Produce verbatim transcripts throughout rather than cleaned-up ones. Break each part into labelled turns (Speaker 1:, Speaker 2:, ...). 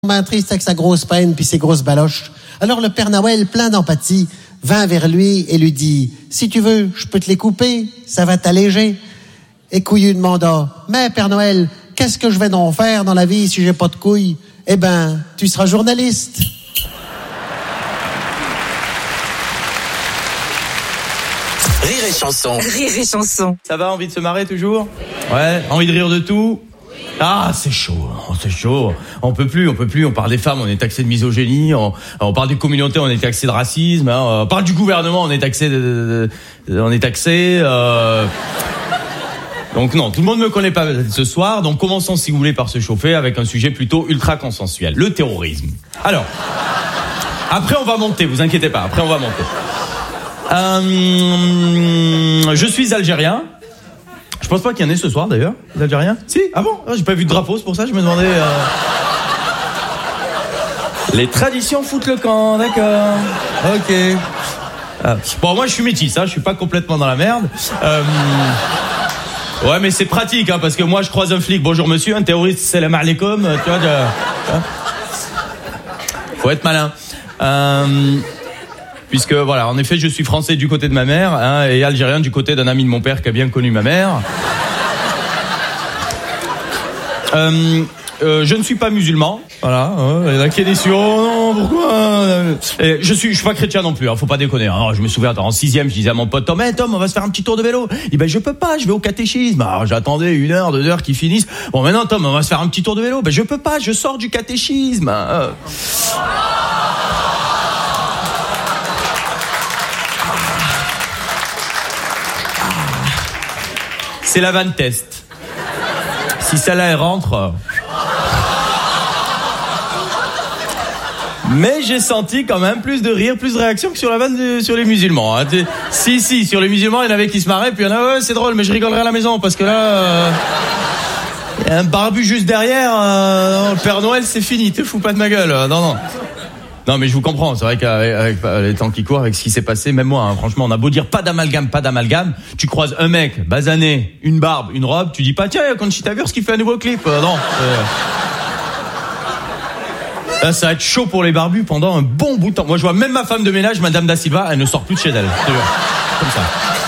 Speaker 1: Ben triste avec sa grosse peine puis ses grosses baloches. Alors le Père Noël, plein d'empathie, vint vers lui et lui dit « Si tu veux, je peux te les couper, ça va t'alléger. » Et Couillu demanda « Mais Père Noël, qu'est-ce que je vais donc faire dans la vie si j'ai pas de couilles? Eh ben, tu seras journaliste. »
Speaker 2: Rire et chanson.
Speaker 3: Rire et chanson.
Speaker 4: Ça va, envie de se marrer toujours? Ouais, envie de rire de tout? Ah, c'est chaud, c'est chaud. On peut plus, on peut plus. On parle des femmes, on est taxé de misogynie. On, on parle des communautés, on est taxé de racisme. Hein. On parle du gouvernement, on est taxé de, de, de on est taxé. Euh... Donc non, tout le monde ne me connaît pas ce soir. Donc commençons, si vous voulez, par se chauffer avec un sujet plutôt ultra consensuel, le terrorisme. Alors, après on va monter. Vous inquiétez pas. Après on va monter. Euh, je suis algérien. Je pense pas qu'il y en ait ce soir d'ailleurs, les Algériens. Si, ah bon, oh, j'ai pas vu de drapeau, c'est pour ça que je me demandais. Euh... Les traditions foutent le camp, d'accord. Ok. Ah. Bon, moi je suis métis, hein, je suis pas complètement dans la merde. Euh... Ouais, mais c'est pratique, hein, parce que moi je croise un flic, bonjour monsieur, un terroriste, salam alaikum, tu vois. De... Hein faut être malin. Euh... Puisque, voilà, en effet, je suis français du côté de ma mère, hein, et algérien du côté d'un ami de mon père qui a bien connu ma mère. Euh, euh, je ne suis pas musulman, voilà. Hein, il y en a qui est déçu. Oh non, pourquoi? Et je suis, je suis pas chrétien non plus. Hein, faut pas déconner. Hein. Je me souviens, en sixième, je disais à mon pote Tom, hey, Tom, on va se faire un petit tour de vélo. Il dit, ben je peux pas, je vais au catéchisme. Alors j'attendais une heure, deux heures qu'ils finissent. Bon, maintenant Tom, on va se faire un petit tour de vélo. Ben je peux pas, je sors du catéchisme. Hein. C'est la vanne test. Si celle-là, elle rentre... Mais j'ai senti quand même plus de rire, plus de réaction que sur la vanne de, sur les musulmans. Hein. Si, si, sur les musulmans, il y en avait qui se marraient, puis il y en a, ouais, c'est drôle, mais je rigolerai à la maison, parce que là... Euh, y a un barbu juste derrière, euh, non, le Père Noël, c'est fini, te fous pas de ma gueule. Euh, non, non. Non, mais je vous comprends, c'est vrai qu'avec avec les temps qui courent, avec ce qui s'est passé, même moi, hein, franchement, on a beau dire pas d'amalgame, pas d'amalgame, tu croises un mec, basané, une barbe, une robe, tu dis pas, tiens, Conchita Wurst qui fait un nouveau clip, euh, non. Euh... Là, ça va être chaud pour les barbus pendant un bon bout de temps. Moi, je vois même ma femme de ménage, Madame Da Silva, elle ne sort plus de chez elle, je te jure. Comme ça.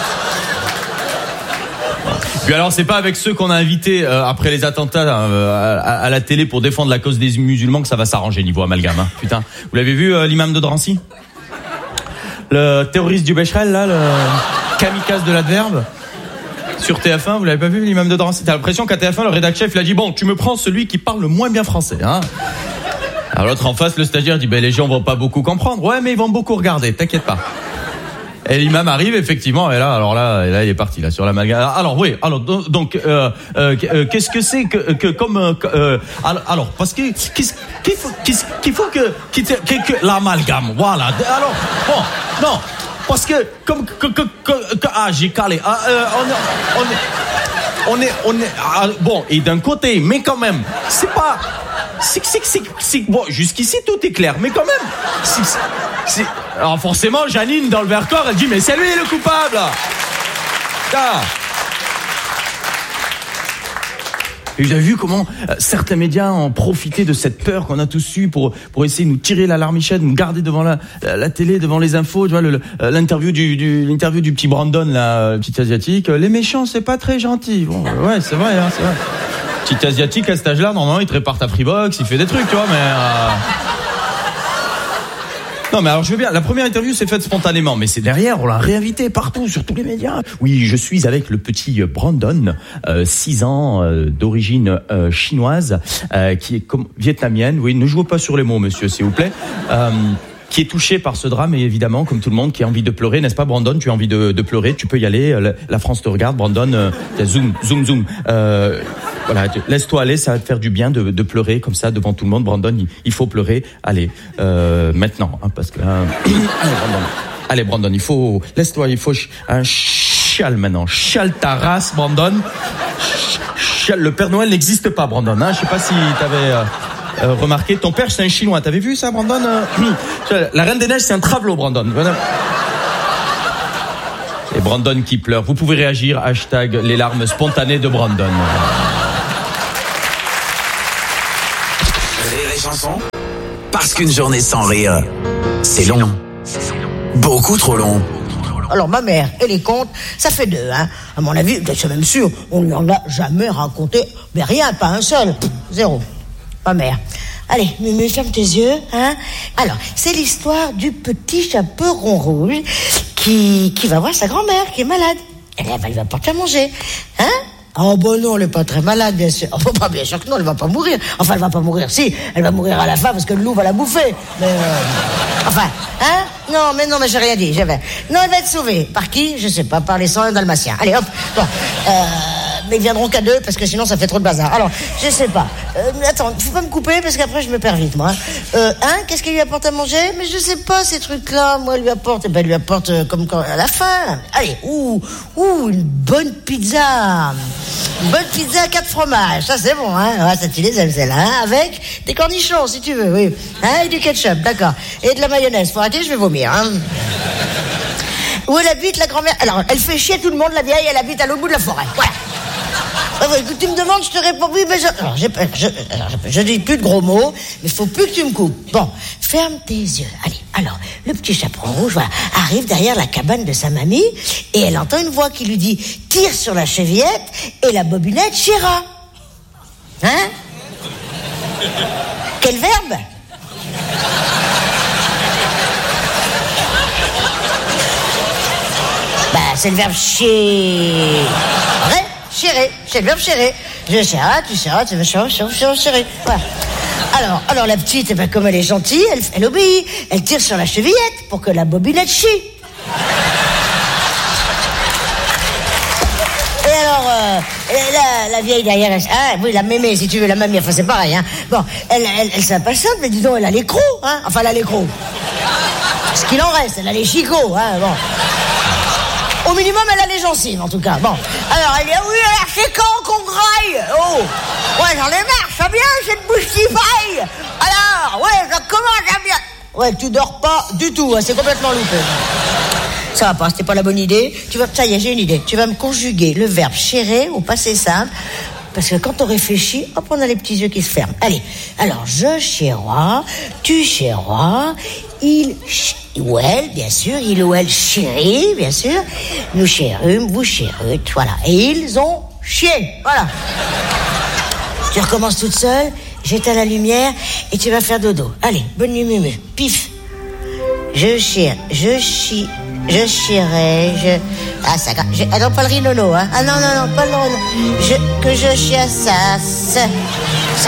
Speaker 4: Puis alors, c'est pas avec ceux qu'on a invités euh, après les attentats euh, à, à la télé pour défendre la cause des musulmans que ça va s'arranger niveau amalgame. Hein. Putain, vous l'avez vu, euh, l'imam de Drancy, le terroriste du Becherel, là, le kamikaze de l'Adverbe, sur T F un, vous l'avez pas vu, l'imam de Drancy? T'as l'impression qu'à T F un, le rédac chef, il a dit, bon, tu me prends celui qui parle le moins bien français, hein. Alors l'autre en face, le stagiaire, dit, ben les gens vont pas beaucoup comprendre. Ouais, mais ils vont beaucoup regarder, t'inquiète pas. Et l'imam arrive, effectivement, et là, alors là, et là, il est parti, là, sur l'amalgame. Alors, oui, alors, donc, euh, euh, qu'est-ce que c'est que, que comme, euh, alors, parce que, qu'est-ce qu'il faut, qu'est-ce qu'il faut que, que, que l'amalgame, voilà. Alors, bon, non, parce que, comme, que, que, que, que ah, j'ai calé, ah, euh, on, on, on est, on est, ah, bon, et d'un côté, mais quand même, c'est pas, c'est, c'est, c'est, c'est, bon, jusqu'ici, tout est clair, mais quand même, c'est, c'est, alors forcément, Janine, dans le Vercors, elle dit, mais c'est lui le coupable. Ah. Et vous avez vu comment euh, certains médias ont profité de cette peur qu'on a tous eue pour pour essayer de nous tirer la larmichette, nous garder devant la, la, la télé, devant les infos. Tu vois, le, le, l'interview du, du l'interview du petit Brandon, là, petit asiatique. Les méchants, c'est pas très gentil. Bon, euh, ouais, c'est vrai, hein, c'est vrai. Petit asiatique à cet âge-là, normalement, il te réparte à Freebox, il fait des trucs, tu vois, mais. Euh... Non, mais alors je veux bien, la première interview s'est faite spontanément, mais c'est derrière, on l'a réinvité partout, sur tous les médias. Oui, je suis avec le petit Brandon, euh, six ans, euh, d'origine euh, chinoise, euh, qui est comme vietnamienne. Oui, ne jouez pas sur les mots, monsieur, s'il vous plaît. Euh, qui est touché par ce drame, et évidemment, comme tout le monde, qui a envie de pleurer, n'est-ce pas, Brandon? Tu as envie de, de pleurer, tu peux y aller. La, la France te regarde, Brandon. Euh, zoom, zoom, zoom. Euh, voilà, laisse-toi aller, ça va te faire du bien de, de pleurer comme ça devant tout le monde. Brandon, il, il faut pleurer. Allez, euh, maintenant, hein, parce que euh, allez, Brandon. Allez, Brandon, il faut, laisse-toi, il faut un chial maintenant. Chial ta race, Brandon. Chial. Le Père Noël n'existe pas, Brandon. Hein, je sais pas si t'avais. Euh, Euh, remarqué, ton père c'est un chinois, t'avais vu ça, Brandon? euh, La Reine des Neiges c'est un travelot, Brandon. Et Brandon qui pleure. Vous pouvez réagir, hashtag les larmes spontanées de Brandon.
Speaker 2: Rire et chanson. Parce qu'une journée sans rire, c'est long. Beaucoup trop long.
Speaker 3: Alors ma mère et les contes, ça fait deux, hein. À mon avis, c'est même sûr, on lui en a jamais raconté, mais rien, pas un seul, Pff, zéro. Ma mère. Allez, Mumu, ferme tes yeux, hein. Alors, c'est l'histoire du petit chaperon rouge qui, qui va voir sa grand-mère qui est malade. Et là, elle va lui apporter à manger, hein. Oh bon non, elle est pas très malade, bien sûr. Oh bah, bien sûr que non, elle va pas mourir. Enfin, elle va pas mourir, si, elle va mourir à la fin parce que le loup va la bouffer. Mais euh... enfin, hein. Non, mais non, mais j'ai rien dit. J'avais. Non, elle va être sauvée. Par qui? Je sais pas. Par les cent dalmatiens. Allez, hop. Bon. Euh, mais ils viendront qu'à deux parce que sinon ça fait trop de bazar. Alors, je sais pas. Euh, attends, faut pas me couper parce qu'après je me perds vite, moi. Euh, hein, qu'est-ce qu'elle lui apporte à manger? Mais je sais pas ces trucs-là. Moi, elle lui apporte. Eh ben, elle lui apporte euh, comme quand à la fin. Allez, ouh, ouh, une bonne pizza. Une bonne pizza à quatre fromages. Ça c'est bon, hein. Ouais, ça tu les aimes celle-là, hein. Avec des cornichons, si tu veux, oui. Hein, et du ketchup, d'accord. Et de la mayonnaise. Faut arrêter, je vais vomir. Hein. Où elle habite, la grand-mère? Alors, elle fait chier tout le monde, la vieille, elle habite à l'autre bout de la forêt. Voilà. Alors, écoute, tu me demandes, je te réponds oui, mais je... Alors, j'ai, je, je, je dis plus de gros mots, mais faut plus que tu me coupes. Bon, ferme tes yeux. Allez, alors, le petit chaperon rouge, voilà, arrive derrière la cabane de sa mamie, et elle entend une voix qui lui dit « Tire sur la chevillette, et la bobinette chira. » Hein? Quel verbe? Bah, c'est le verbe chier. Vrai? Chérer. C'est le verbe chérer. Je chéra, tu chéras, tu veux chérer, chérer, chérer. Voilà. Alors, alors la petite, eh ben, comme elle est gentille, elle, elle obéit. Elle tire sur la chevillette pour que la bobinette chie. Et alors, euh, et la, la vieille derrière, elle, ah oui, la mémé, si tu veux, la mamie, enfin c'est pareil, hein. Bon, elle, elle, elle s'impatiente, mais dis donc, elle a les crocs, hein. Enfin, elle a les crocs. Ce qu'il en reste, elle a les chicots, hein, bon. Au minimum, elle a les gencives, en tout cas. Bon. Alors, elle dit, oui, alors, c'est quand qu'on graille? Oh. Ouais, j'en ai marre, ça vient, cette bouche qui faille. Alors, ouais, ça commence à bien. Ouais, tu dors pas du tout, hein, c'est complètement loupé. Ça va pas, c'était pas la bonne idée. Tu vas, ça y est, j'ai une idée. Tu vas me conjuguer le verbe chérer au passé simple. Parce que quand on réfléchit, hop, on a les petits yeux qui se ferment. Allez, alors, je chérois, tu chérois, il, ou elle, bien sûr, il ou elle chérit, bien sûr, nous chérûmes, vous chérûtes, voilà. Et ils ont chié, voilà. Tu recommences toute seule, j'éteins la lumière et tu vas faire dodo. Allez, bonne nuit, Mumu. Pif. Je chire, je chie, je chierai, je... Ah, ça... Je... Ah non, pas le rinono, hein. Ah non, non, non, pas le rinono. Je... Que je chiassasse. Ça.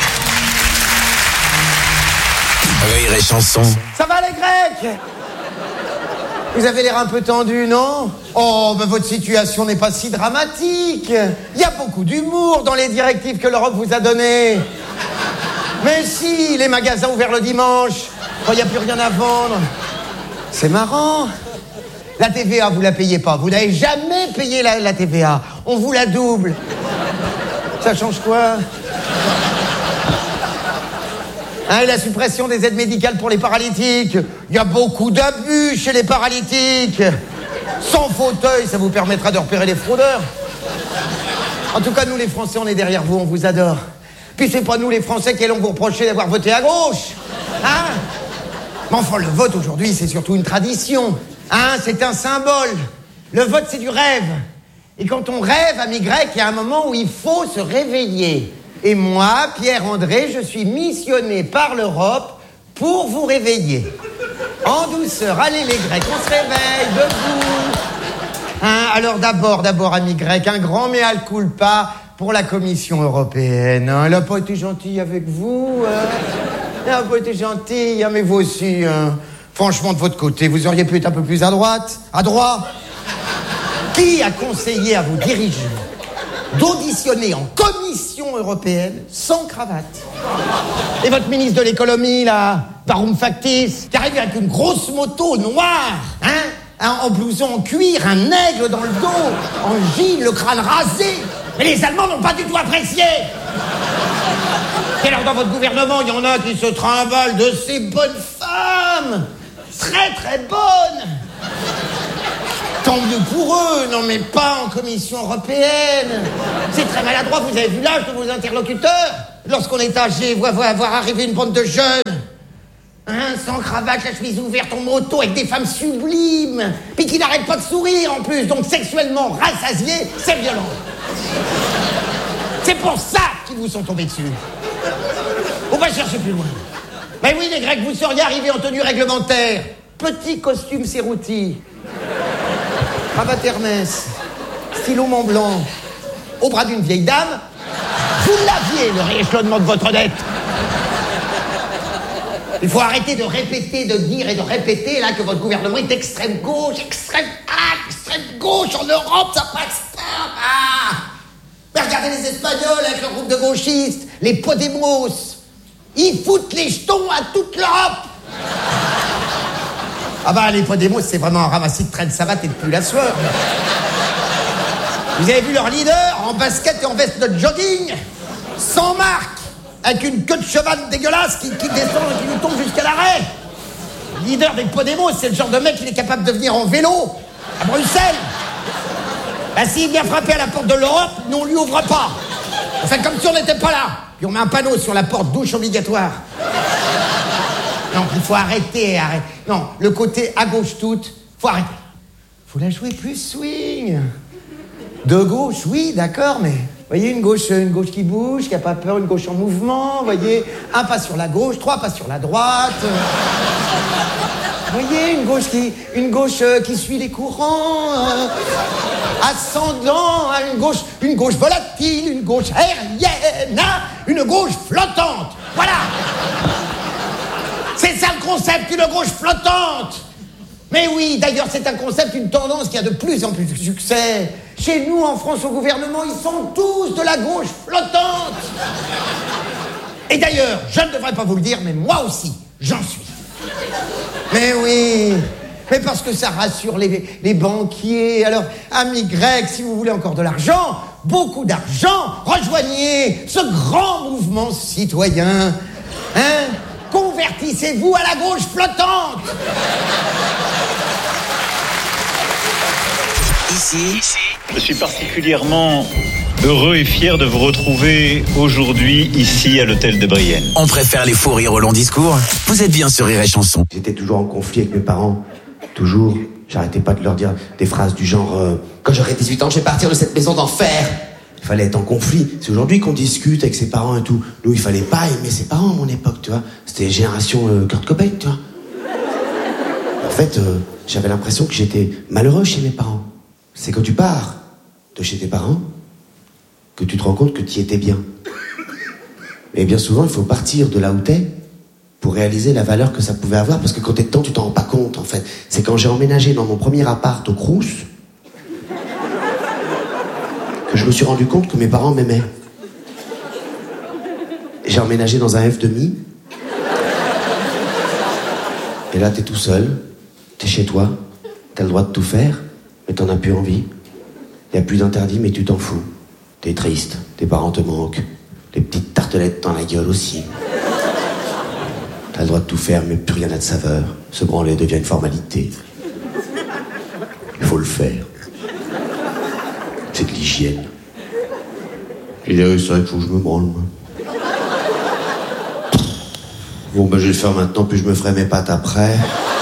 Speaker 2: Rire et chanson.
Speaker 5: Ça va les Grecs? Vous avez l'air un peu tendu, non? Oh, ben votre situation n'est pas si dramatique. Il y a beaucoup d'humour dans les directives que l'Europe vous a données. Mais si, les magasins ouverts le dimanche, quand il n'y a plus rien à vendre. C'est marrant. La T V A, vous la payez pas. Vous n'avez jamais payé la, la T V A. On vous la double. Ça change quoi? Hein, et la suppression des aides médicales pour les paralytiques. Il y a beaucoup d'abus chez les paralytiques. Sans fauteuil, ça vous permettra de repérer les fraudeurs. En tout cas, nous les Français, on est derrière vous, on vous adore. Puis c'est pas nous les Français qui allons vous reprocher d'avoir voté à gauche. Hein? Mais enfin, le vote aujourd'hui, c'est surtout une tradition. Hein? C'est un symbole. Le vote, c'est du rêve. Et quand on rêve, ami grec, il y a un moment où il faut se réveiller. Et moi, Pierre-André, je suis missionné par l'Europe pour vous réveiller. En douceur, allez les Grecs, on se réveille, debout. Hein, alors d'abord, d'abord, amis grecs, un grand mea culpa pour la Commission européenne. Hein. Elle n'a pas été gentille avec vous. Hein. Elle n'a pas été gentille, hein, mais vous aussi. Hein. Franchement, de votre côté, vous auriez pu être un peu plus à droite. À droite. Qui a conseillé à vos dirigeants d'auditionner en Commission européenne sans cravate? Et votre ministre de l'économie, là, Varoufakis, qui arrive avec une grosse moto noire, hein, en blouson en cuir, un aigle dans le dos, en gile, le crâne rasé. Mais les Allemands n'ont pas du tout apprécié. Et alors, dans votre gouvernement, il y en a qui se trimballent de ces bonnes femmes. Très, très bonnes. Tant mieux pour eux, non mais pas en Commission européenne. C'est très maladroit, vous avez vu l'âge de vos interlocuteurs. Lorsqu'on est âgé, voir, voir, voir arriver une bande de jeunes hein, sans cravate, la chemise ouverte, en moto, avec des femmes sublimes, puis qui n'arrêtent pas de sourire en plus, donc sexuellement rassasiés, c'est violent. C'est pour ça qu'ils vous sont tombés dessus. On va chercher plus loin. Mais oui, les Grecs, vous seriez arrivés en tenue réglementaire. Petit costume Cerruti, cravate Hermès, stylo Mont Blanc, au bras d'une vieille dame. Vous l'aviez, le rééchelonnement de votre dette. Il faut arrêter de répéter, de dire et de répéter là que votre gouvernement est extrême gauche, extrême ah, extrême gauche en Europe, ça passe pas. Ah. Mais regardez les Espagnols avec leur groupe de gauchistes, les Podemos. Ils foutent les jetons à toute l'Europe. Ah bah les Podemos, c'est vraiment un ramassis de traîne savate et de pull à sueur. Vous avez vu leur leader en basket et en veste de jogging, sans marque, avec une queue de cheval dégueulasse qui, qui descend et qui lui tombe jusqu'à l'arrêt. Le leader des Podemos, c'est le genre de mec qui est capable de venir en vélo à Bruxelles. Bah s'il vient frapper à la porte de l'Europe, nous on lui ouvre pas. On fait comme si on n'était pas là. Puis on met un panneau sur la porte, douche obligatoire. Non, il faut arrêter, arrêter. Non, le côté à gauche toute, faut arrêter. Faut la jouer plus swing. De gauche, oui, d'accord, mais... Voyez, une gauche, une gauche qui bouge, qui a pas peur, une gauche en mouvement, voyez, un pas sur la gauche, trois pas sur la droite. Voyez, une gauche qui, une gauche euh, qui suit les courants, euh, ascendant, hein, une gauche, une gauche volatile, une gauche aérienne, hein, une gauche flottante. Voilà. C'est ça le concept, une gauche flottante. Mais oui, d'ailleurs, c'est un concept, une tendance qui a de plus en plus de succès. Chez nous, en France, au gouvernement, ils sont tous de la gauche flottante. Et d'ailleurs, je ne devrais pas vous le dire, mais moi aussi, j'en suis. Mais oui, mais parce que ça rassure les, les banquiers. Alors, amis grecs, si vous voulez encore de l'argent, beaucoup d'argent, rejoignez ce grand mouvement citoyen. Hein ? Convertissez-vous à la gauche flottante.
Speaker 2: Ici,
Speaker 6: je suis particulièrement heureux et fier de vous retrouver aujourd'hui ici à l'hôtel de Brienne.
Speaker 2: on préfère les faux rires au long discours. Vous êtes bien sur Rire et Chanson.
Speaker 7: J'étais toujours en conflit avec mes parents. Toujours. J'arrêtais pas de leur dire des phrases du genre euh, quand j'aurai dix-huit ans, je vais partir de cette maison d'enfer. Il fallait être en conflit. C'est aujourd'hui qu'on discute avec ses parents et tout. Nous, il fallait pas aimer ses parents à mon époque, tu vois. C'était génération euh, Kurt Cobain, tu vois. En fait, euh, j'avais l'impression que j'étais malheureux chez mes parents. C'est quand tu pars de chez tes parents que tu te rends compte que tu y étais bien. Et bien souvent, il faut partir de là où t'es pour réaliser la valeur que ça pouvait avoir, parce que quand t'es dedans, tu t'en rends pas compte, en fait. C'est quand j'ai emménagé dans mon premier appart au Crous que je me suis rendu compte que mes parents m'aimaient. J'ai emménagé dans un F demi. Et là, t'es tout seul, t'es chez toi, t'as le droit de tout faire, mais t'en as plus envie. Y a plus d'interdit, mais tu t'en fous. T'es triste, tes parents te manquent, les petites tartelettes dans la gueule aussi. T'as le droit de tout faire, mais plus rien n'a de saveur. Se branler devient une formalité. Il faut le faire. C'est de l'hygiène. J'ai dit, oui, c'est vrai qu'il faut que je me branle, moi. Bon, ben, je vais le faire maintenant, puis je me ferai mes pattes après.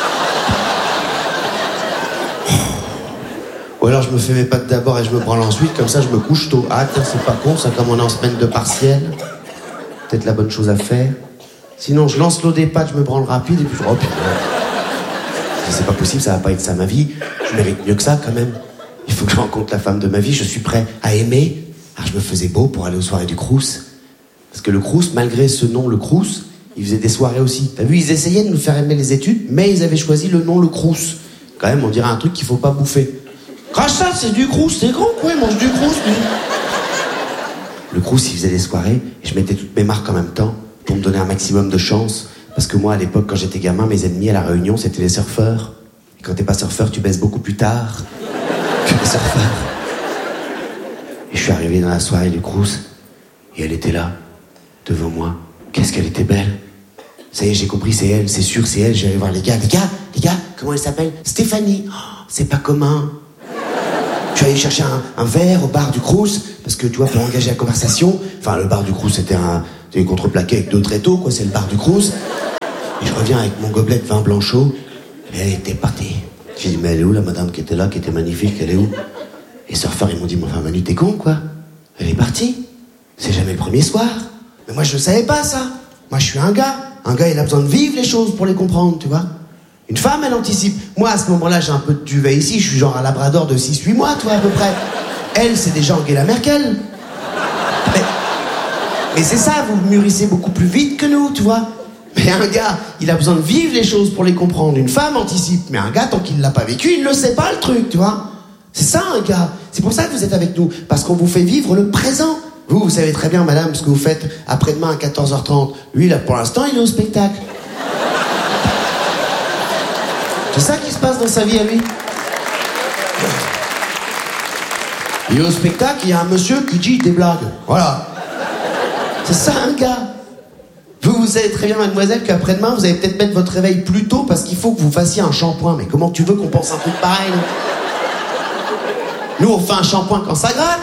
Speaker 7: Ou alors je me fais mes pattes d'abord et je me branle ensuite, comme ça je me couche tôt. Ah, tiens, c'est pas con, ça, comme on est en semaine de partiel. Peut-être la bonne chose à faire. Sinon, je lance l'eau des pattes, je me branle rapide, et puis je... Oh, putain. C'est pas possible, ça va pas être ça ma vie. Je mérite mieux que ça, quand même. Il faut que je rencontre la femme de ma vie, je suis prêt à aimer. Alors je me faisais beau pour aller aux soirées du Crous. Parce que le Crous, malgré ce nom, le Crous, ils faisaient des soirées aussi. T'as vu, ils essayaient de nous faire aimer les études, mais ils avaient choisi le nom, le Crous. Quand même, on dirait un truc qu'il faut pas bouffer. Crachat, c'est du Crous, c'est grand, quoi, il mange du Crous, lui. Le Crous, il faisait des soirées, et je mettais toutes mes marques en même temps, pour me donner un maximum de chance. Parce que moi, à l'époque, quand j'étais gamin, mes ennemis à la Réunion, c'était les surfeurs. Et quand t'es pas surfeur, tu baisses beaucoup plus tard que les surfeurs. Et je suis arrivé dans la soirée du Crous, et elle était là, devant moi. Qu'est-ce qu'elle était belle. Ça y est, j'ai compris, c'est elle, c'est sûr, c'est elle. J'allais voir les gars. Les gars, les gars, comment elle s'appelle? Stéphanie. Oh, c'est pas commun. Je suis allé chercher un, un verre au bar du Crous, parce que, tu vois, pour engager la conversation, enfin, le bar du Crous, c'était un, c'était contreplaqué avec deux tréteaux, quoi, c'est le bar du Crous. Et je reviens avec mon gobelet de vin blanc chaud, et elle était partie. J'ai dit, mais elle est où la madame qui était là, qui était magnifique, elle est où? Les surfeurs, ils m'ont dit, mais enfin Manu, t'es con, quoi? Elle est partie. C'est jamais le premier soir. Mais moi, je ne savais pas ça. Moi, je suis un gars. Un gars, il a besoin de vivre les choses pour les comprendre, tu vois. Une femme, elle anticipe. Moi, à ce moment-là, j'ai un peu de duvet ici, je suis genre un labrador de six huit mois, tu vois, à peu près. Elle, c'est déjà Angela Merkel. Mais, mais c'est ça, vous mûrissez beaucoup plus vite que nous, tu vois. Mais un gars, il a besoin de vivre les choses pour les comprendre. Une femme anticipe. Mais un gars, tant qu'il ne l'a pas vécu, il ne le sait pas, le truc, tu vois. C'est ça, un gars. C'est pour ça que vous êtes avec nous. Parce qu'on vous fait vivre le présent. Vous, vous savez très bien, madame, ce que vous faites après-demain à quatorze heures trente. Lui, là, pour l'instant, il est au spectacle. C'est ça qui se passe dans sa vie à lui. Il est au spectacle, il y a un monsieur qui dit des blagues. Voilà. C'est ça, un gars. Vous, vous savez très bien, mademoiselle, qu'après-demain, vous allez peut-être mettre votre réveil plus tôt parce qu'il faut que vous fassiez un shampoing. Mais comment tu veux qu'on pense un truc pareil, là? Nous, on fait un shampoing quand ça gratte.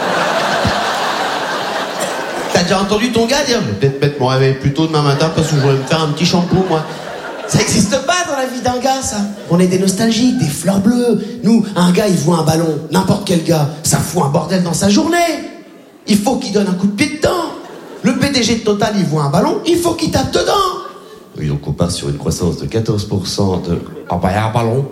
Speaker 7: T'as déjà entendu ton gars dire, je vais peut-être mettre mon réveil plus tôt demain matin parce que je voudrais me faire un petit shampoing, moi. Ça n'existe pas dans la vie d'un gars, ça. On est des nostalgiques, des fleurs bleues. Nous, un gars, il voit un ballon, n'importe quel gars, ça fout un bordel dans sa journée. Il faut qu'il donne un coup de pied dedans. Le P D G de Total, il voit un ballon, il faut qu'il tape dedans. Oui, donc on part sur une croissance de quatorze pour cent de... Oh, bah, il y a un ballon.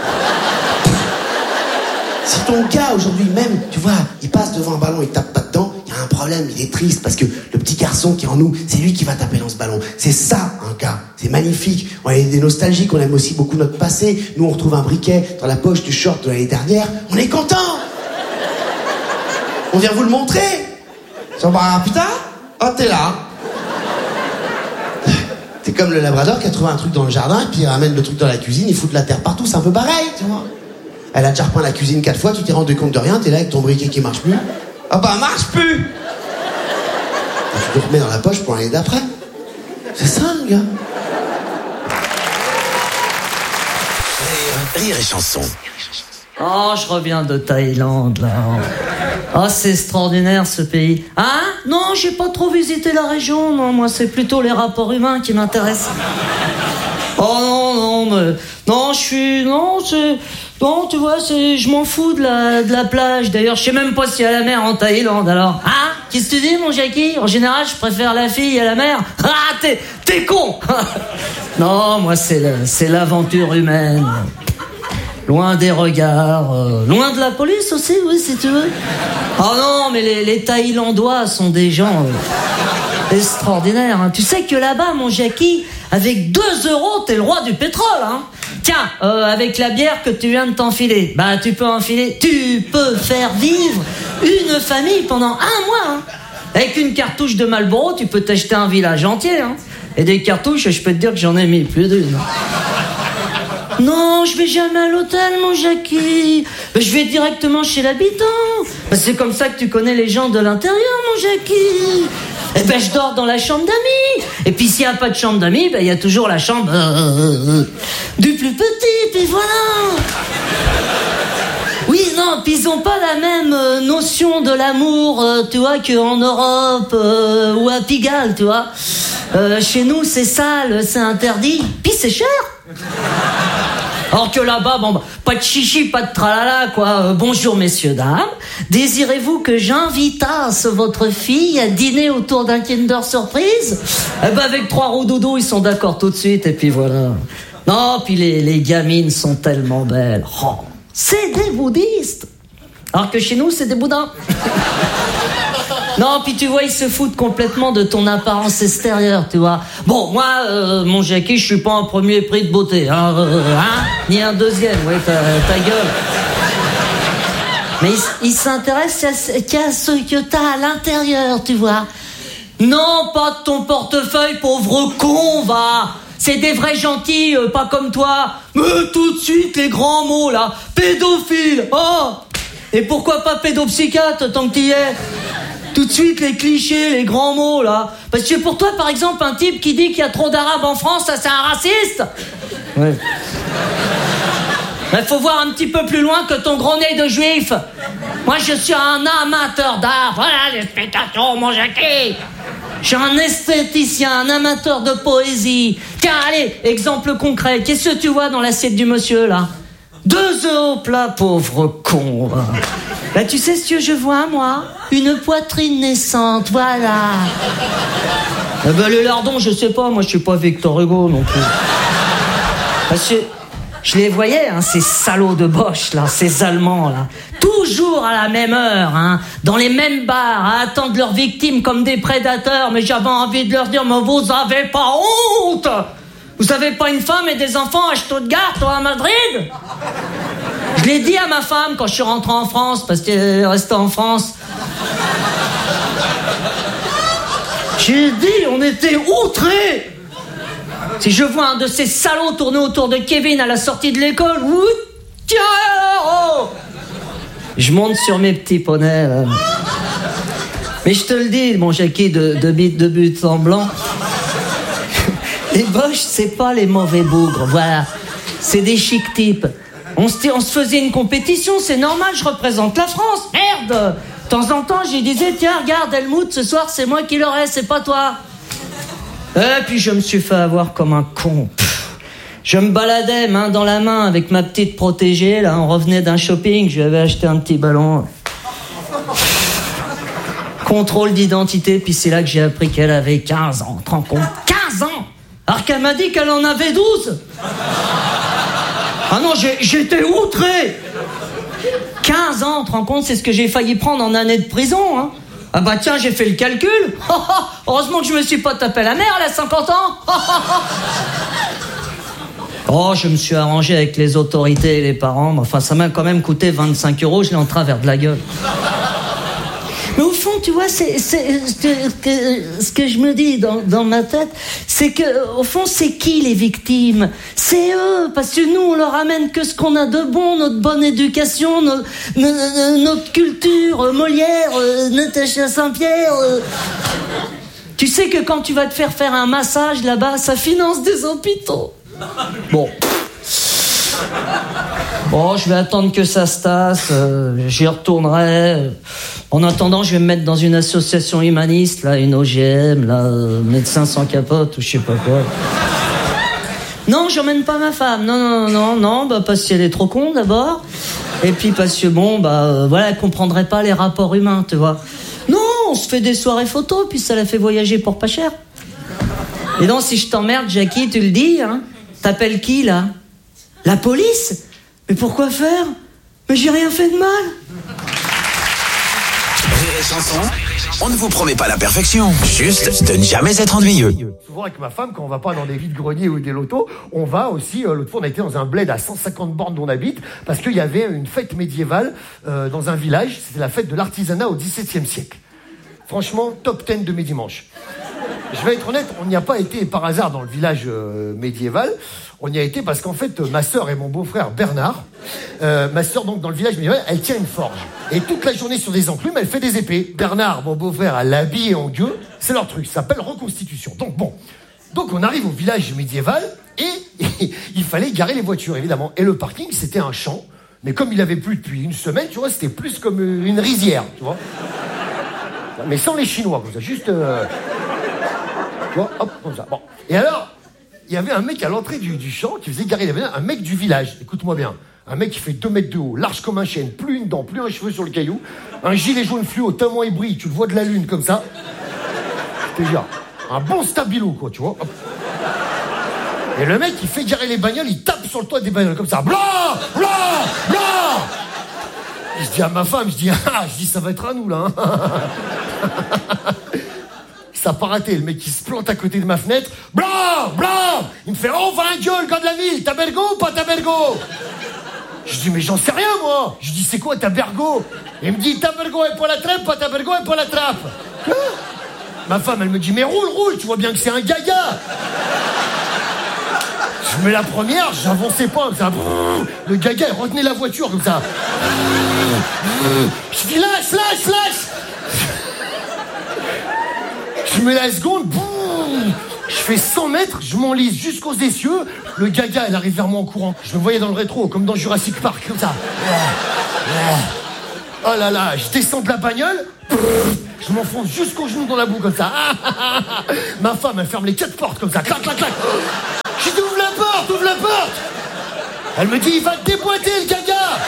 Speaker 7: Si ton gars, aujourd'hui même, tu vois, il passe devant un ballon, il tape pas dedans, il y a un problème, il est triste, parce que le petit garçon qui est en nous, c'est lui qui va taper dans ce ballon. C'est ça, un gars. C'est magnifique. On est des nostalgiques, on aime aussi beaucoup notre passé. Nous, on retrouve un briquet dans la poche du short de l'année dernière. On est content. On vient vous le montrer. Genre, bah, putain, oh, t'es là. T'es comme le labrador qui a trouvé un truc dans le jardin, et puis il ramène le truc dans la cuisine, il fout de la terre partout, c'est un peu pareil, tu vois. Elle a déjà repeint la cuisine quatre fois, tu t'es rendu compte de rien, t'es là avec ton briquet qui marche plus. Ah bah, marche plus. Et tu te remets dans la poche pour l'année d'après. C'est ça, le gars.
Speaker 2: Rire et chanson.
Speaker 8: Oh, je reviens de Thaïlande, là. Oh, c'est extraordinaire, ce pays. Hein? Non, j'ai pas trop visité la région, non. Moi, c'est plutôt les rapports humains qui m'intéressent. Oh, non, non, mais... Non, je suis... Non, c'est... Non, tu vois, c'est... Je m'en fous de la, de la plage. D'ailleurs, je sais même pas s'il y a la mer en Thaïlande, alors. Hein? Qu'est-ce que tu dis, mon Jackie? En général, je préfère la fille à la mer. Ah, t'es... T'es con. Non, moi, c'est, le... c'est l'aventure humaine. Loin des regards, euh, loin de la police aussi, oui, si tu veux. Oh non, mais les, les Thaïlandois sont des gens euh, extraordinaires. Hein. Tu sais que là-bas, mon Jackie, avec deux euros, t'es le roi du pétrole. Hein. Tiens, euh, avec la bière que tu viens de t'enfiler, bah tu peux enfiler, tu peux faire vivre une famille pendant un mois. Hein. Avec une cartouche de Marlboro, tu peux t'acheter un village entier. Hein. Et des cartouches, je peux te dire que j'en ai mis plus d'une. Non, je vais jamais à l'hôtel, mon Jackie. Je vais directement chez l'habitant. C'est comme ça que tu connais les gens de l'intérieur, mon Jackie. Eh ben, je dors dans la chambre d'amis. Et puis, s'il n'y a pas de chambre d'amis, ben, il y a toujours la chambre euh, du plus petit, puis voilà. Oui, non, puis ils ont pas la même euh, notion de l'amour, euh, tu vois, qu'en Europe euh, ou à Pigalle, tu vois. Euh, chez nous, c'est sale, c'est interdit, puis c'est cher. Alors que là-bas, bon, bah, pas de chichi, pas de tralala, quoi. Euh, bonjour, messieurs, dames. Désirez-vous que j'invitasse votre fille à dîner autour d'un Kinder Surprise? Eh ben, avec trois roues doudou, ils sont d'accord tout de suite, et puis voilà. Non, puis les, les gamines sont tellement belles. Oh, c'est des bouddhistes. Alors que chez nous, c'est des bouddhas. Non, puis tu vois, ils se foutent complètement de ton apparence extérieure, tu vois. Bon, moi, euh, mon Jackie, je suis pas un premier prix de beauté, hein, euh, hein ni un deuxième, ouais, ta, ta gueule. Mais ils il s'intéressent qu'à ce que t'as à l'intérieur, tu vois. Non, pas de ton portefeuille, pauvre con, va. C'est des vrais gentils, euh, pas comme toi. Mais tout de suite, les grands mots, là. Pédophile, oh. Et pourquoi pas pédopsychiatre, tant que t'y es? Tout de suite, les clichés, les grands mots, là. Parce que pour toi, par exemple, un type qui dit qu'il y a trop d'arabes en France, ça, c'est un raciste. Ouais. Mais faut voir un petit peu plus loin que ton gros nez de juif. Moi, je suis un amateur d'art. Voilà l'explication, mon Jackie. Je suis un esthéticien, un amateur de poésie. Tiens, allez, exemple concret. Qu'est-ce que tu vois dans l'assiette du monsieur, là? Deux œufs au plat, pauvre con. Bah, tu sais ce que je vois, moi? Une poitrine naissante, voilà. Ah bah, les lardons, je sais pas, moi je suis pas Victor Hugo non plus. Parce que je les voyais, hein, ces salauds de Bosch, là, ces Allemands, là. Toujours à la même heure, hein, dans les mêmes bars, à attendre leurs victimes comme des prédateurs. Mais j'avais envie de leur dire, mais vous avez pas honte? Vous avez pas une femme et des enfants à Stuttgart ou à Madrid? Je l'ai dit à ma femme quand je suis rentré en France, parce qu'elle est restée en France. J'ai dit, on était outrés. Si je vois un de ces salauds tourner autour de Kevin à la sortie de l'école, ouh, tiens, oh, je monte sur mes petits poneys, là. Mais je te le dis, mon Jackie de, de bite de but en blanc, les Boches, c'est pas les mauvais bougres, voilà. C'est des chics types. On se, on se faisait une compétition, c'est normal, je représente la France, merde. De temps en temps, je lui disais, tiens, regarde, Helmut, ce soir, c'est moi qui l'aurai, c'est pas toi. Et puis je me suis fait avoir comme un con. Pff. Je me baladais main dans la main avec ma petite protégée, là, on revenait d'un shopping, je lui avais acheté un petit ballon. Contrôle d'identité, puis c'est là que j'ai appris qu'elle avait quinze ans, tu te rends compte? quinze ans. Alors qu'elle m'a dit qu'elle en avait douze. Ah non, j'ai, j'étais outré. quinze ans, tu te rends compte, c'est ce que j'ai failli prendre en année de prison, hein. Ah bah tiens, j'ai fait le calcul. Heureusement que je me suis pas tapé la mère, elle a cinquante ans. Oh, je me suis arrangé avec les autorités et les parents. Enfin, ça m'a quand même coûté vingt-cinq euros, je l'ai en travers de la gueule. Mais au fond, tu vois, c'est, c'est, c'est que, ce que je me dis dans, dans ma tête, c'est que, au fond, c'est qui les victimes? C'est eux, parce que nous, on leur amène que ce qu'on a de bon, notre bonne éducation, notre, notre culture, Molière, euh, Natacha Saint-Pierre. Euh. Tu sais que quand tu vas te faire faire un massage là-bas, ça finance des hôpitaux. Bon. Bon, je vais attendre que ça se tasse, euh, j'y retournerai. En attendant, je vais me mettre dans une association humaniste, là, une O G M, là, euh, médecins sans capote, ou je sais pas quoi. Non, j'emmène pas ma femme, non, non, non, non, bah, parce qu'elle est trop con, d'abord. Et puis parce que, bon, bah, euh, voilà, elle comprendrait pas les rapports humains, tu vois. Non, on se fait des soirées photos, puis ça la fait voyager pour pas cher. Et donc, si je t'emmerde, Jackie, tu le dis, hein, t'appelles qui, là? La police? Mais pourquoi faire? Mais j'ai rien fait de mal.
Speaker 2: Rire et chanson, on ne vous promet pas la perfection, juste de ne jamais être ennuyeux.
Speaker 9: Souvent avec ma femme, quand on va pas dans des vides-greniers ou des lotos, on va aussi, euh, l'autre fois on a été dans un bled à cent cinquante bornes d'où on habite, parce qu'il y avait une fête médiévale euh, dans un village, c'était la fête de l'artisanat au dix-septième siècle. Franchement, top dix de mes dimanches. Je vais être honnête, on n'y a pas été par hasard dans le village euh, médiéval. On y a été parce qu'en fait, ma sœur et mon beau-frère Bernard, euh, ma sœur donc dans le village médiéval, elle tient une forge. Et toute la journée sur des enclumes, elle fait des épées. Bernard, mon beau-frère, elle l'habille en gueux. C'est leur truc, ça s'appelle reconstitution. Donc bon, donc on arrive au village médiéval et, et il fallait garer les voitures, évidemment. Et le parking, c'était un champ. Mais comme il avait plu depuis une semaine, tu vois, c'était plus comme une rizière, tu vois. Mais sans les Chinois, comme ça, juste... Euh... Tu vois, hop, comme ça. Bon. Et alors, il y avait un mec à l'entrée du, du champ qui faisait garer. Il y avait un mec du village, écoute-moi bien. Un mec qui fait deux mètres de haut, large comme un chêne, plus une dent, plus un cheveu sur le caillou. Un gilet jaune fluo, tellement il brille, tu le vois de la lune comme ça. Je te jure, un bon stabilo, quoi, tu vois. Hop. Et le mec, il fait garer les bagnoles, il tape sur le toit des bagnoles comme ça. Blah, blah, blah. Je dis à ma femme, je dis, ah, je dis, ça va être à nous, là. Hein. Ça n'a pas raté, le mec qui se plante à côté de ma fenêtre. Blah, blah. Il me fait, oh, va un gueule, gars de la ville, t'as bergo ou pas t'as bergo? Je dis, mais j'en sais rien, moi. Je dis, c'est quoi ta bergo? Il me dit, ta bergo est pour la trappe, pas ta bergo est pour la trappe. Hein? Ma femme, elle me dit, mais roule, roule, tu vois bien que c'est un gaga. Je mets la première, j'avançais pas comme ça. Le gaga, il retenait la voiture comme ça. Je dis, lâche, lâche, lâche. Je mets la seconde, boum, je fais cent mètres, je m'enlise jusqu'aux essieux. Le gaga, il arrive vers moi en courant. Je me voyais dans le rétro, comme dans Jurassic Park, comme ça. Oh là là, je descends de la bagnole. Je m'enfonce jusqu'au genou dans la boue comme ça. Ah, ah, ah, ah. Ma femme, elle ferme les quatre portes comme ça. Clac, clac, clac. Je dis, ouvre la porte, ouvre la porte. Elle me dit, il va te déboîter le gaga.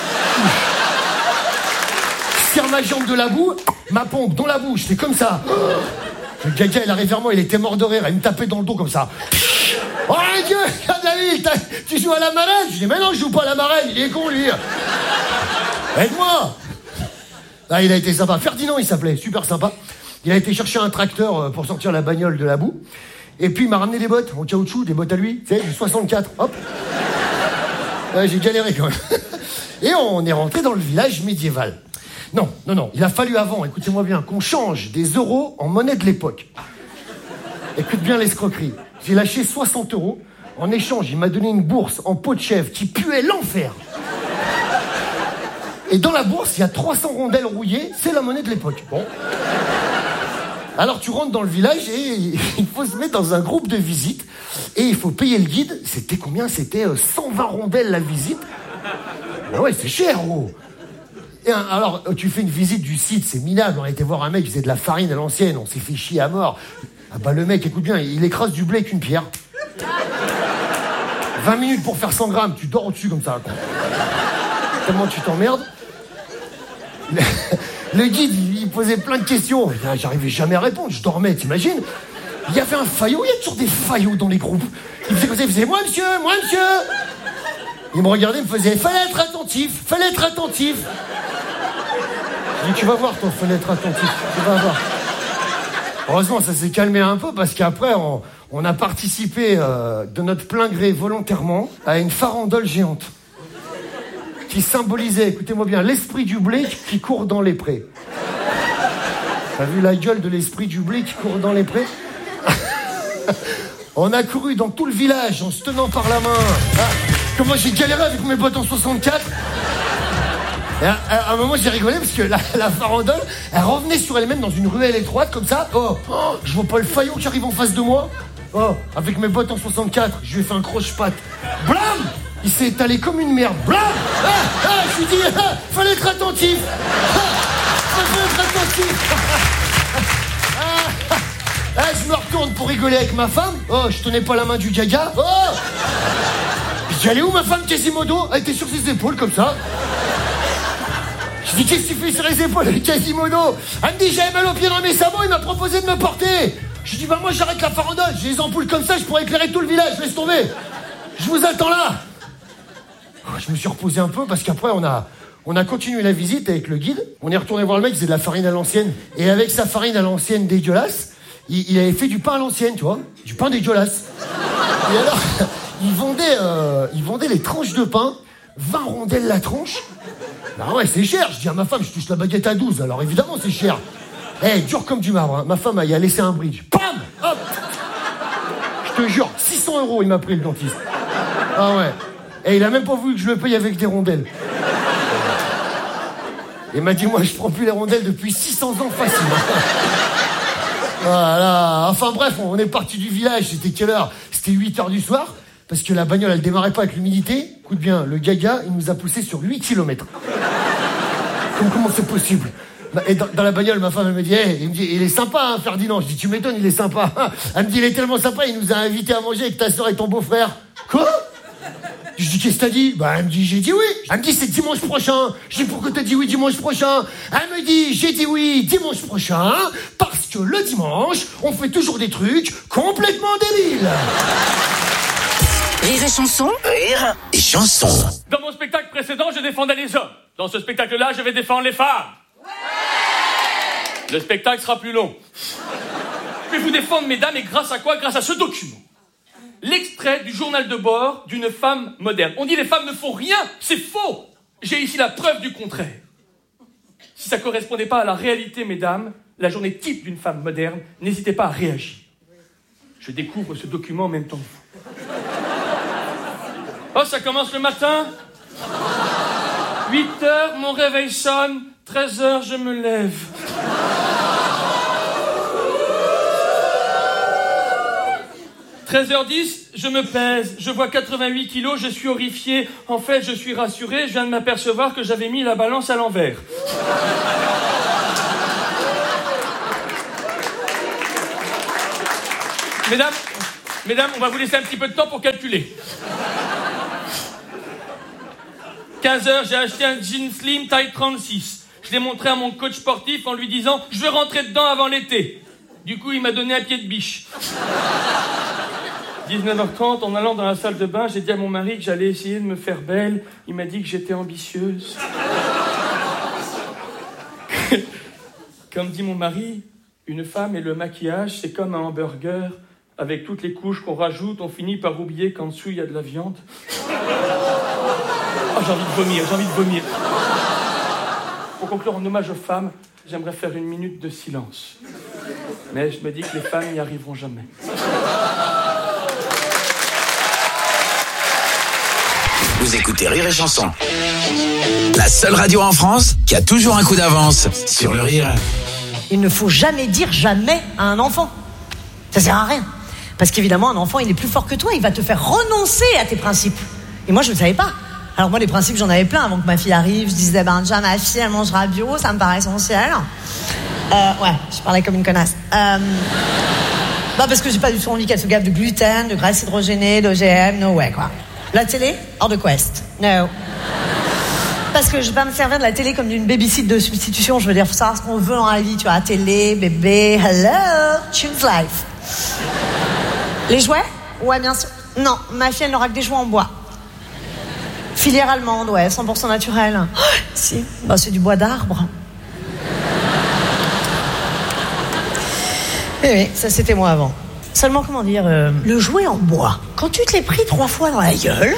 Speaker 9: Je tire ma jambe de la boue, ma pompe dans la bouche, c'est comme ça. Le gaga, il arrive vers moi, il était mort de rire, il me tapait dans le dos comme ça. Oh mon Dieu, David, tu joues à la marelle? Je dis, mais non, je joue pas à la marelle, il est con lui. Aide-moi. Ah, il a été sympa. Ferdinand, il s'appelait, super sympa. Il a été chercher un tracteur pour sortir la bagnole de la boue. Et puis il m'a ramené des bottes en caoutchouc, des bottes à lui, tu sais, du soixante-quatre. Hop. Ouais, j'ai galéré quand même. Et on est rentré dans le village médiéval. Non, non, non, il a fallu avant, écoutez-moi bien, qu'on change des euros en monnaie de l'époque. Écoute bien l'escroquerie. J'ai lâché soixante euros. En échange, il m'a donné une bourse en peau de chèvre qui puait l'enfer. Et dans la bourse, il y a trois cents rondelles rouillées, c'est la monnaie de l'époque. Bon. Alors tu rentres dans le village et il faut se mettre dans un groupe de visite et il faut payer le guide. C'était combien? C'était cent vingt rondelles la visite. Ah ouais, c'est cher, gros. Et alors, tu fais une visite du site, c'est minable. On a été voir un mec qui faisait de la farine à l'ancienne, on s'est fait chier à mort. Ah bah le mec, écoute bien, il écrase du blé avec une pierre. vingt minutes pour faire cent grammes, tu dors au-dessus comme ça. Tellement tu t'emmerdes. Le, le guide, il, il posait plein de questions. J'arrivais jamais à répondre, je dormais, t'imagines? Il y avait un faillot, il y a toujours des faillots dans les groupes. Il faisait comme ça, il faisait « Moi, monsieur, moi, monsieur !» Il me regardait, il me faisait « Fallait être attentif, fallait être attentif !» Je dis « Tu vas voir, toi, fallait être attentif, tu vas voir. » Heureusement, ça s'est calmé un peu, parce qu'après, on, on a participé euh, de notre plein gré volontairement à une farandole géante qui symbolisait, écoutez-moi bien, l'esprit du blé qui court dans les prés. T'as vu la gueule de l'esprit du blé qui court dans les prés? On a couru dans tout le village en se tenant par la main. Ah, comment j'ai galéré avec mes bottes en soixante-quatre. Et à, à un moment, j'ai rigolé parce que la, la farandole, elle revenait sur elle-même dans une ruelle étroite comme ça. Oh, oh, je vois pas le faillot qui arrive en face de moi. Oh, avec mes bottes en soixante-quatre, je lui ai fait un croche-patte. Blam! Il s'est étalé comme une merde. Blam! Ah, ah, je lui ai dit, ah, fallait être attentif. Ah, fallait être attentif. Ah, ah, je me retourne pour rigoler avec ma femme. Oh, je tenais pas la main du gaga. Oh! Je dis, elle est où ma femme Quasimodo? Elle était sur ses épaules comme ça. Je dis, qu'est-ce que tu fais sur les épaules avec Quasimodo? Elle me dit, j'avais mal aux pieds dans mes sabots, il m'a proposé de me porter. Je dis, bah moi j'arrête la farandole, j'ai les ampoules comme ça, je pourrais éclairer tout le village, laisse tomber. Je vous attends là. Oh, je me suis reposé un peu parce qu'après on a, on a continué la visite avec le guide. On est retourné voir le mec, il faisait de la farine à l'ancienne. Et avec sa farine à l'ancienne dégueulasse, il, il avait fait du pain à l'ancienne, tu vois, du pain dégueulasse. Et alors, il vendait, euh, il vendait les tranches de pain, vingt rondelles la tranche. Bah ouais, c'est cher. Je dis à ma femme, je touche la baguette à douze, alors évidemment c'est cher. Eh, hey, dur comme du marbre, hein. Ma femme, elle a laissé un bridge. Pam! Hop! Je te jure, six cents euros il m'a pris le dentiste. Ah ouais. Et il a même pas voulu que je le paye avec des rondelles. Il m'a dit, moi je prends plus les rondelles depuis six cents ans facile. Voilà. Enfin bref, on est parti du village, c'était quelle heure? C'était huit heures du soir, parce que la bagnole elle démarrait pas avec l'humidité. Écoute bien, le gaga, il nous a poussé sur huit kilomètres. Comme comment c'est possible? Et dans, dans la bagnole, ma femme, elle me dit, hey, il me dit, il est sympa, hein, Ferdinand. Je dis, tu m'étonnes, il est sympa. Elle me dit, il est tellement sympa, il nous a invités à manger avec ta soeur et ton beau-frère. Quoi? Je dis, qu'est-ce que t'as dit? Bah, elle me dit, j'ai dit oui. Elle me dit, c'est dimanche prochain. Je dis, pourquoi t'as dit oui dimanche prochain? Elle me dit, j'ai dit oui dimanche prochain, parce que le dimanche, on fait toujours des trucs complètement débiles.
Speaker 2: Rire et chanson. Rire et chanson.
Speaker 10: Dans mon spectacle précédent, je défendais les hommes. Dans ce spectacle-là, je vais défendre les femmes. Ouais. Le spectacle sera plus long. Je vais vous défendre, mesdames, et grâce à quoi? Grâce à ce document. L'extrait du journal de bord d'une femme moderne. On dit les femmes ne font rien, c'est faux. J'ai ici la preuve du contraire. Si ça ne correspondait pas à la réalité, mesdames, la journée type d'une femme moderne, n'hésitez pas à réagir. Je découvre ce document en même temps que vous. Oh, ça commence le matin. huit heures, mon réveil sonne. treize heures, je me lève. treize heures dix, je me pèse. Je vois quatre-vingt-huit kilos, je suis horrifié. En fait, je suis rassuré. Je viens de m'apercevoir que j'avais mis la balance à l'envers. Mesdames, mesdames, on va vous laisser un petit peu de temps pour calculer. quinze heures, j'ai acheté un jean slim taille trente-six. Je l'ai montré à mon coach sportif en lui disant « Je veux rentrer dedans avant l'été ». Du coup, il m'a donné un pied de biche. dix-neuf heures trente, en allant dans la salle de bain, j'ai dit à mon mari que j'allais essayer de me faire belle. Il m'a dit que j'étais ambitieuse. Comme dit mon mari, une femme et le maquillage, c'est comme un hamburger. Avec toutes les couches qu'on rajoute, on finit par oublier qu'en dessous, il y a de la viande. Oh, j'ai envie de vomir, j'ai envie de vomir. Pour conclure en hommage aux femmes, j'aimerais faire une minute de silence. Mais je me dis que les femmes n'y arriveront jamais.
Speaker 2: Vous écoutez Rire et Chanson. La seule radio en France qui a toujours un coup d'avance sur le rire.
Speaker 3: Il ne faut jamais dire jamais à un enfant. Ça sert à rien. Parce qu'évidemment, un enfant, il est plus fort que toi. Il va te faire renoncer à tes principes. Et moi, je ne savais pas. Alors moi, les principes, j'en avais plein avant que ma fille arrive. Je disais, ben déjà, ma fille, elle mangera bio. Ça me paraît essentiel. Euh, ouais, je parlais comme une connasse. Euh, bah parce que j'ai pas du tout envie qu'elle se gave de gluten, de graisse hydrogénée, d'O G M. No way, quoi. La télé, hors de quest. No. Parce que je vais pas me servir de la télé comme d'une babysit de substitution. Je veux dire, faut savoir ce qu'on veut dans la vie. Tu vois, télé, bébé, hello, choose life. Les jouets? Ouais, bien sûr. Non, ma fille, elle n'aura que des jouets en bois. Filière allemande, ouais, cent pour cent naturel. Oh, si, bah c'est du bois d'arbre. Eh oui, ça c'était moi avant. Seulement, comment dire, euh, le jouet en bois, quand tu te l'es pris trois fois dans la gueule...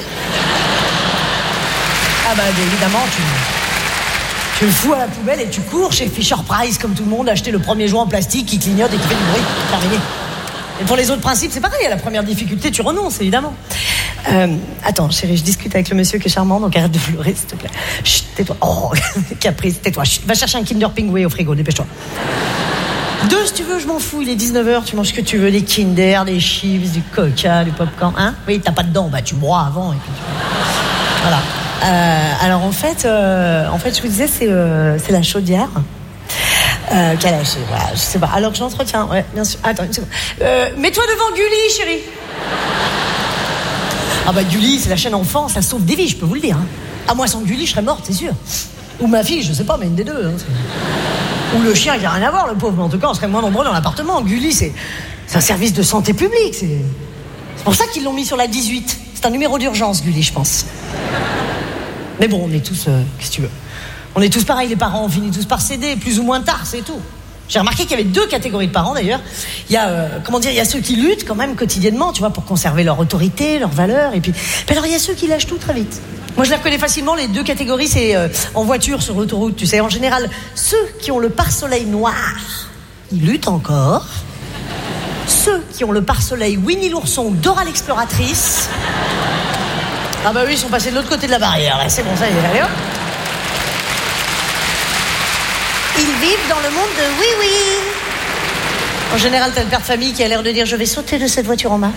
Speaker 3: Ah bah évidemment, tu, tu le fous à la poubelle et tu cours chez Fisher Price comme tout le monde, acheter le premier jouet en plastique qui clignote et qui fait du bruit. Terminé. Et pour les autres principes, c'est pareil, à la première difficulté, tu renonces, évidemment. Euh, attends, chérie, je discute avec le monsieur qui est charmant, donc arrête de pleurer, s'il te plaît. Chut, tais-toi. Oh, caprice, tais-toi. Chut, va chercher un Kinder Pingouin au frigo, dépêche-toi. Deux, si tu veux, je m'en fous, il est dix-neuf heures, tu manges ce que tu veux, des Kinder, des chips, du Coca, du popcorn, hein? Oui, t'as pas de dents, bah tu bois avant et puis tu... Voilà. Euh, alors en fait, euh, en fait, je vous disais, c'est, euh, c'est la chaudière. Euh, qu'elle a, je sais, voilà, je sais pas. Alors j'entretiens, ouais, bien sûr. Attends, une seconde. Euh, mets-toi devant Gulli, chérie. Ah bah Gulli, c'est la chaîne enfant, ça sauve des vies, je peux vous le dire. Hein. Ah moi sans Gulli, je serais morte, c'est sûr. Ou ma fille, je sais pas, mais une des deux. Hein, ou le chien, il a rien à voir, le pauvre. Mais en tout cas, on serait moins nombreux dans l'appartement. Gulli, c'est, c'est un service de santé publique. C'est, c'est pour ça qu'ils l'ont mis sur la dix-huit. C'est un numéro d'urgence, Gulli, je pense. Mais bon, on est tous, euh, qu'est-ce que tu veux? On est tous pareils, les parents, on finit tous par céder, plus ou moins tard, c'est tout. J'ai remarqué qu'il y avait deux catégories de parents, d'ailleurs. Il y a, euh, comment dire, il y a ceux qui luttent quand même quotidiennement, tu vois, pour conserver leur autorité, leurs valeurs, et puis... puis alors, il y a ceux qui lâchent tout très vite. Moi, je les reconnais facilement, les deux catégories, c'est euh, en voiture, sur l'autoroute, tu sais. En général, ceux qui ont le pare-soleil noir, ils luttent encore. Ceux qui ont le pare-soleil Winnie l'ourson, Dora l'exploratrice... Ah bah oui, ils sont passés de l'autre côté de la barrière, là, c'est bon, ça y est, allez hop. Ils vivent dans le monde de oui-oui. En général, t'as le père de famille qui a l'air de dire « Je vais sauter de cette voiture en marche. »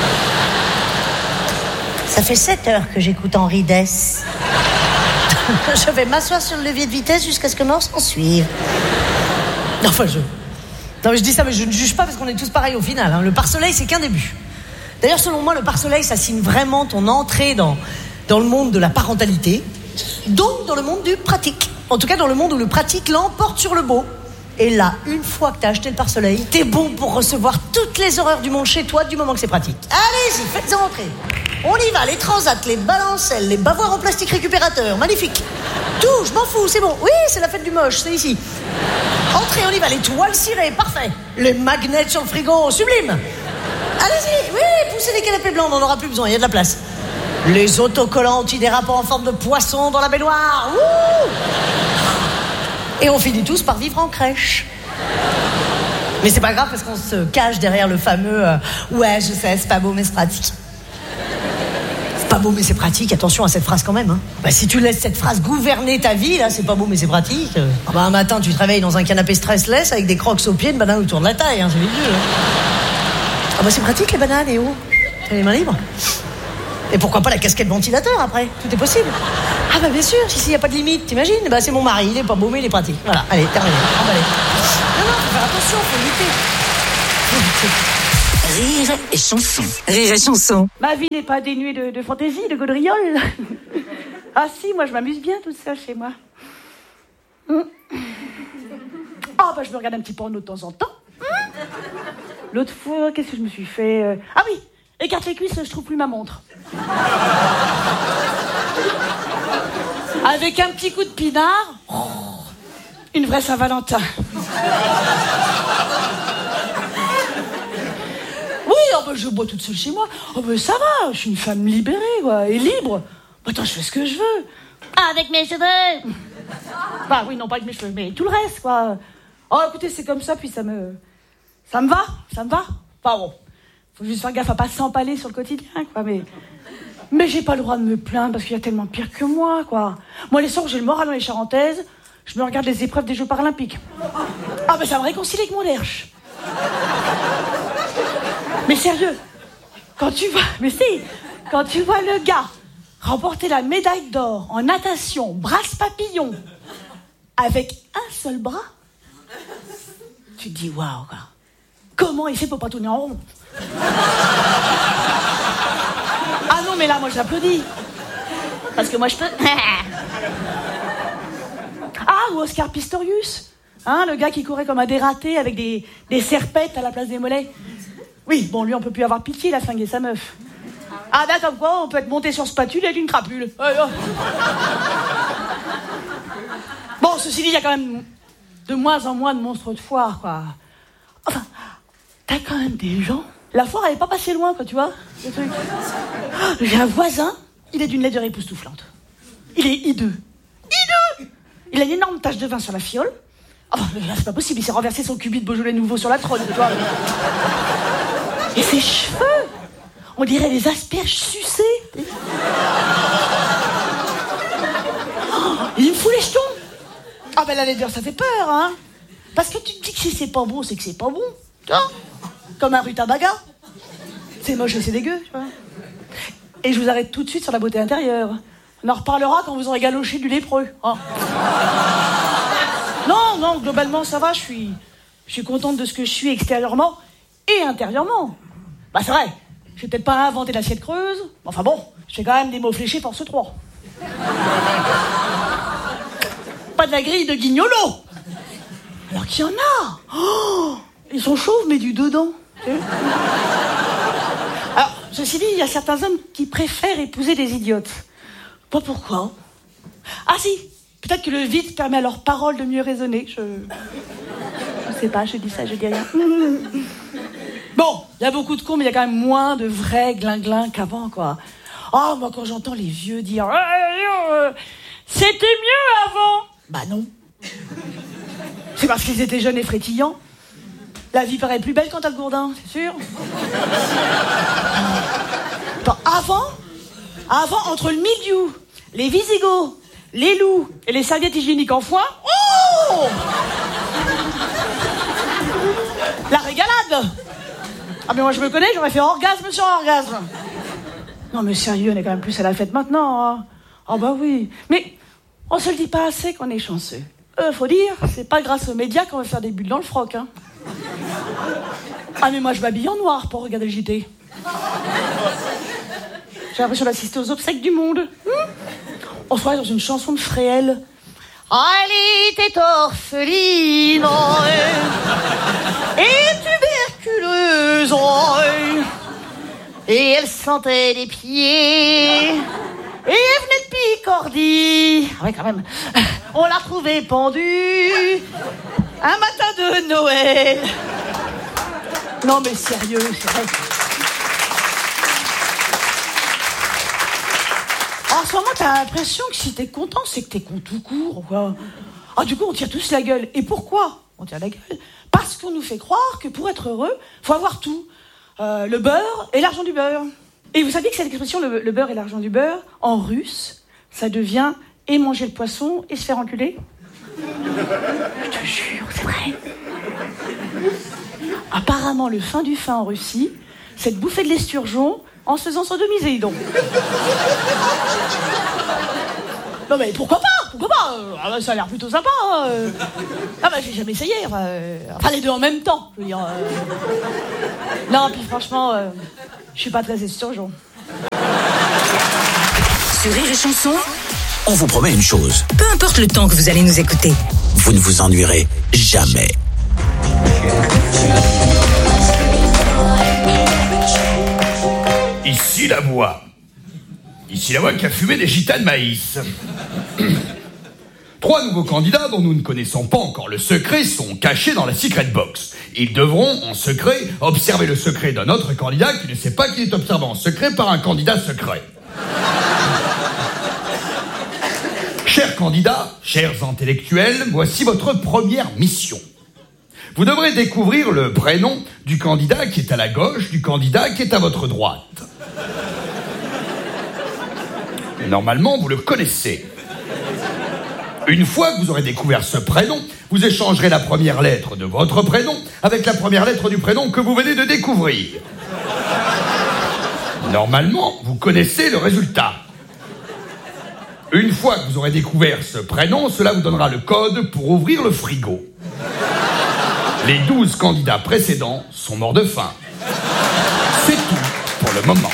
Speaker 3: Ça fait sept heures que j'écoute Henri Dess. Je vais m'asseoir sur le levier de vitesse jusqu'à ce que mort s'en suive. Enfin, je... Non, mais je dis ça, mais je ne juge pas parce qu'on est tous pareils au final. Hein. Le pare-soleil, c'est qu'un début. D'ailleurs, selon moi, le pare-soleil, ça signe vraiment ton entrée dans, dans le monde de la parentalité, donc dans le monde du pratique. En tout cas, dans le monde où le pratique l'emporte sur le beau. Et là, une fois que t'as acheté le pare-soleil, t'es bon pour recevoir toutes les horreurs du monde chez toi du moment que c'est pratique. Allez-y, faites-en entrer. On y va, les transats, les balancelles, les bavoirs en plastique récupérateur, magnifique. Tout, je m'en fous, c'est bon. Oui, c'est la fête du moche, c'est ici. Entrez, on y va, les toiles cirées, parfait. Les magnets sur le frigo, sublime. Allez-y, oui, poussez les canapés blancs, on n'en aura plus besoin, il y a de la place. Les autocollants antidérapants en forme de poisson dans la baignoire. Ouh. Et on finit tous par vivre en crèche. Mais c'est pas grave parce qu'on se cache derrière le fameux euh, ouais, je sais, c'est pas beau mais c'est pratique. C'est pas beau mais c'est pratique, attention à cette phrase quand même. Hein. Bah, si tu laisses cette phrase gouverner ta vie, là, c'est pas beau mais c'est pratique. Euh, bah, un matin, tu te réveilles dans un canapé stressless avec des crocs aux pieds, de bananes autour de la taille, hein, c'est vieux. Hein. Ah bah c'est pratique les bananes, et oh, t'as les mains libres. Et pourquoi pas la casquette ventilateur après? Tout est possible. Ah bah bien sûr, ici il n'y a pas de limite, t'imagines? Bah c'est mon mari, il est pas beau mais il est pratique. Voilà, allez, terminé, emballé. Non, non, faut faire attention, faut lutter. Faut lutter.
Speaker 11: Rire et chanson. Rire et chanson.
Speaker 12: Ma vie n'est pas dénuée de, de fantaisie, de gaudrioles. Ah si, moi je m'amuse bien toute seule chez moi. Hum. Ah bah je me regarde un petit porno de temps en temps. Hum. L'autre fois, qu'est-ce que je me suis fait euh... Ah oui, écarte les cuisses, je trouve plus ma montre. Avec un petit coup de pinard, oh, une vraie Saint-Valentin. Oui, oh bah, je bois toute seule chez moi. Oh bah ça va, je suis une femme libérée, quoi, et libre. Attends, je fais ce que je veux. Avec mes cheveux. Bah oui, non, pas avec mes cheveux, mais tout le reste, quoi. Oh, écoutez, c'est comme ça, puis ça me... Ça me va, ça me va. Enfin bon, faut juste faire gaffe à pas s'empaler sur le quotidien, quoi, mais... Mais j'ai pas le droit de me plaindre parce qu'il y a tellement pire que moi, quoi. Moi, les soirs où j'ai le moral dans les Charentaises, je me regarde les épreuves des Jeux Paralympiques. Ah, ben ça me réconcilie avec mon derche. Mais sérieux, quand tu vois... Mais si, quand tu vois le gars remporter la médaille d'or en natation, brasse papillon, avec un seul bras, tu te dis, waouh, quoi. Comment il fait pour pas tourner en rond? Ah non, mais là, moi, j'applaudis. Parce que moi, je peux... Ah, ou Oscar Pistorius, hein, le gars qui courait comme un dératé avec des, des serpettes à la place des mollets. Oui, bon, lui, on peut plus avoir pitié, il a flingué sa meuf. Ah, bah, comme quoi, on peut être monté sur spatule avec une crapule. Ouais, ouais. Bon, ceci dit, il y a quand même de moins en moins de monstres de foire, quoi. Enfin, t'as quand même des gens... La foire, elle est pas passée loin, quoi, tu vois, le truc. J'ai un voisin, il est d'une laideur époustouflante. Il est hideux. Hideux! Il a une énorme tache de vin sur la fiole. Oh, là, c'est pas possible, il s'est renversé son cubi de Beaujolais nouveau sur la trône, tu vois. Et ses cheveux, on dirait des asperges sucées. Oh, il me fout les jetons. Ah ben la laideur, ça fait peur, hein. Parce que tu te dis que si c'est pas bon, c'est que c'est pas bon. Tu vois, comme un rutabaga. C'est moche et c'est dégueu, tu vois. Et je vous arrête tout de suite sur la beauté intérieure. On en reparlera quand vous aurez galoché du lépreux. Hein. Non, non, globalement, ça va. Je suis, je suis contente de ce que je suis extérieurement et intérieurement. Bah c'est vrai, j'ai peut-être pas inventé l'assiette creuse. Enfin bon, je fais quand même des mots fléchés force trois. Pas de la grille de Guignolo. Alors qu'il y en a. Oh, ils sont chauves, mais du dedans. Alors, ceci dit, il y a certains hommes qui préfèrent épouser des idiotes. Pas pourquoi. Ah si, peut-être que le vide permet à leurs paroles de mieux raisonner. Je... Je sais pas, je dis ça, je dis rien. Bon, il y a beaucoup de cons, mais il y a quand même moins de vrais glinglins qu'avant, quoi. Oh, moi, quand j'entends les vieux dire euh, « C'était mieux avant !» Bah non. C'est parce qu'ils étaient jeunes et frétillants. La vie paraît plus belle quand t'as le gourdin, c'est sûr. Attends, avant, avant, entre le milieu, les Visigoths, les loups et les serviettes hygiéniques en foin, oh, la régalade. Ah mais moi je me connais, j'aurais fait orgasme sur orgasme. Non mais sérieux, on est quand même plus à la fête maintenant. Hein. Ah bah oui, mais on se le dit pas assez qu'on est chanceux. Euh, faut dire, c'est pas grâce aux médias qu'on va faire des bulles dans le froc, hein. Ah mais moi je m'habille en noir pour regarder le J T. J'ai l'impression d'assister aux obsèques du monde. Hmm, on se croirait dans une chanson de Fréhel. Elle était orpheline et tuberculeuse et elle sentait les pieds et elle venait de Picardie. Oui quand même. On l'a retrouvée pendue un matin de Noël. Non mais sérieux, c'est vrai. En ce moment, t'as l'impression que si t'es content, c'est que t'es con tout court, quoi. Ah, du coup, on tire tous la gueule. Et pourquoi on tire la gueule? Parce qu'on nous fait croire que pour être heureux, faut avoir tout. Euh, le beurre et l'argent du beurre. Et vous savez que cette expression, le, le beurre et l'argent du beurre, en russe, ça devient et manger le poisson et se faire enculer. Je te jure, c'est vrai. Apparemment, le fin du fin en Russie, c'est de bouffer de l'esturgeon en se faisant sodomiser, donc. Non mais pourquoi pas? pourquoi pas euh, ah bah, ça a l'air plutôt sympa. Hein, euh. Ah bah j'ai jamais essayé. Enfin, euh, enfin les deux en même temps, je veux dire. Euh... Non, puis franchement, euh, je suis pas très esturgeon.
Speaker 11: Sur Rire et Chanson,
Speaker 2: On vous promet une chose,
Speaker 11: peu importe le temps que vous allez nous écouter,
Speaker 2: vous ne vous ennuierez jamais.
Speaker 13: Ici la voix. Ici la voix qui a fumé des gitanes maïs. Trois nouveaux candidats dont nous ne connaissons pas encore le secret sont cachés dans la secret box. Ils devront, en secret, observer le secret d'un autre candidat qui ne sait pas qu'il est observé en secret par un candidat secret. Chers candidats, chers intellectuels, voici votre première mission. Vous devrez découvrir le prénom du candidat qui est à la gauche, du candidat qui est à votre droite. Normalement, vous le connaissez. Une fois que vous aurez découvert ce prénom, vous échangerez la première lettre de votre prénom avec la première lettre du prénom que vous venez de découvrir. Normalement, vous connaissez le résultat. Une fois que vous aurez découvert ce prénom, cela vous donnera le code pour ouvrir le frigo. Les douze candidats précédents sont morts de faim. C'est tout pour le moment.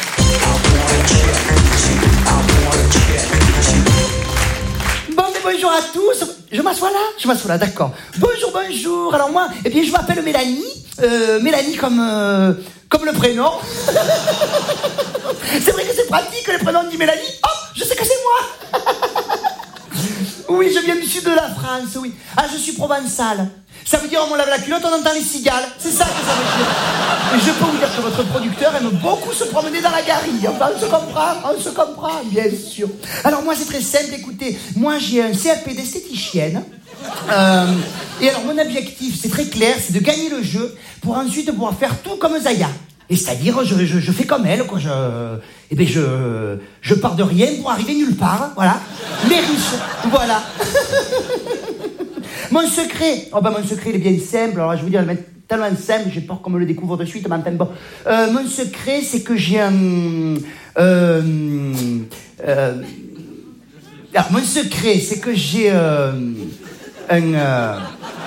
Speaker 14: Bon, mais bonjour à tous. Je m'assois là Je m'assois là, d'accord. Bonjour, bonjour. Alors moi, eh bien, je m'appelle Mélanie. Euh, Mélanie comme, euh, comme le prénom. C'est vrai que c'est pratique, le prénom dit Mélanie. Oh, je sais que c'est moi. Oui, je viens du sud de la France, oui. Ah, je suis provençale. Ça veut dire, on me lave la culotte, on entend les cigales. C'est ça que ça veut dire. Et je peux vous dire que votre producteur aime beaucoup se promener dans la garrigue. Enfin, on se comprend, on se comprend, bien sûr. Alors moi, c'est très simple, écoutez. Moi, j'ai un C A P d'esthéticienne. Euh, et alors, mon objectif, c'est très clair, c'est de gagner le jeu pour ensuite pouvoir faire tout comme Zaya. Et c'est-à-dire, je, je, je fais comme elle, quoi. Je, eh ben, je, je pars de rien pour arriver nulle part, voilà. Mais riche, voilà. Mon secret, oh ben mon secret il est bien simple. Alors je vous dire, il est tellement simple, j'ai peur qu'on me le découvre de suite, mais enfin bon. Euh, mon secret, c'est que j'ai un, euh, euh, alors mon secret, c'est que j'ai euh, un, euh,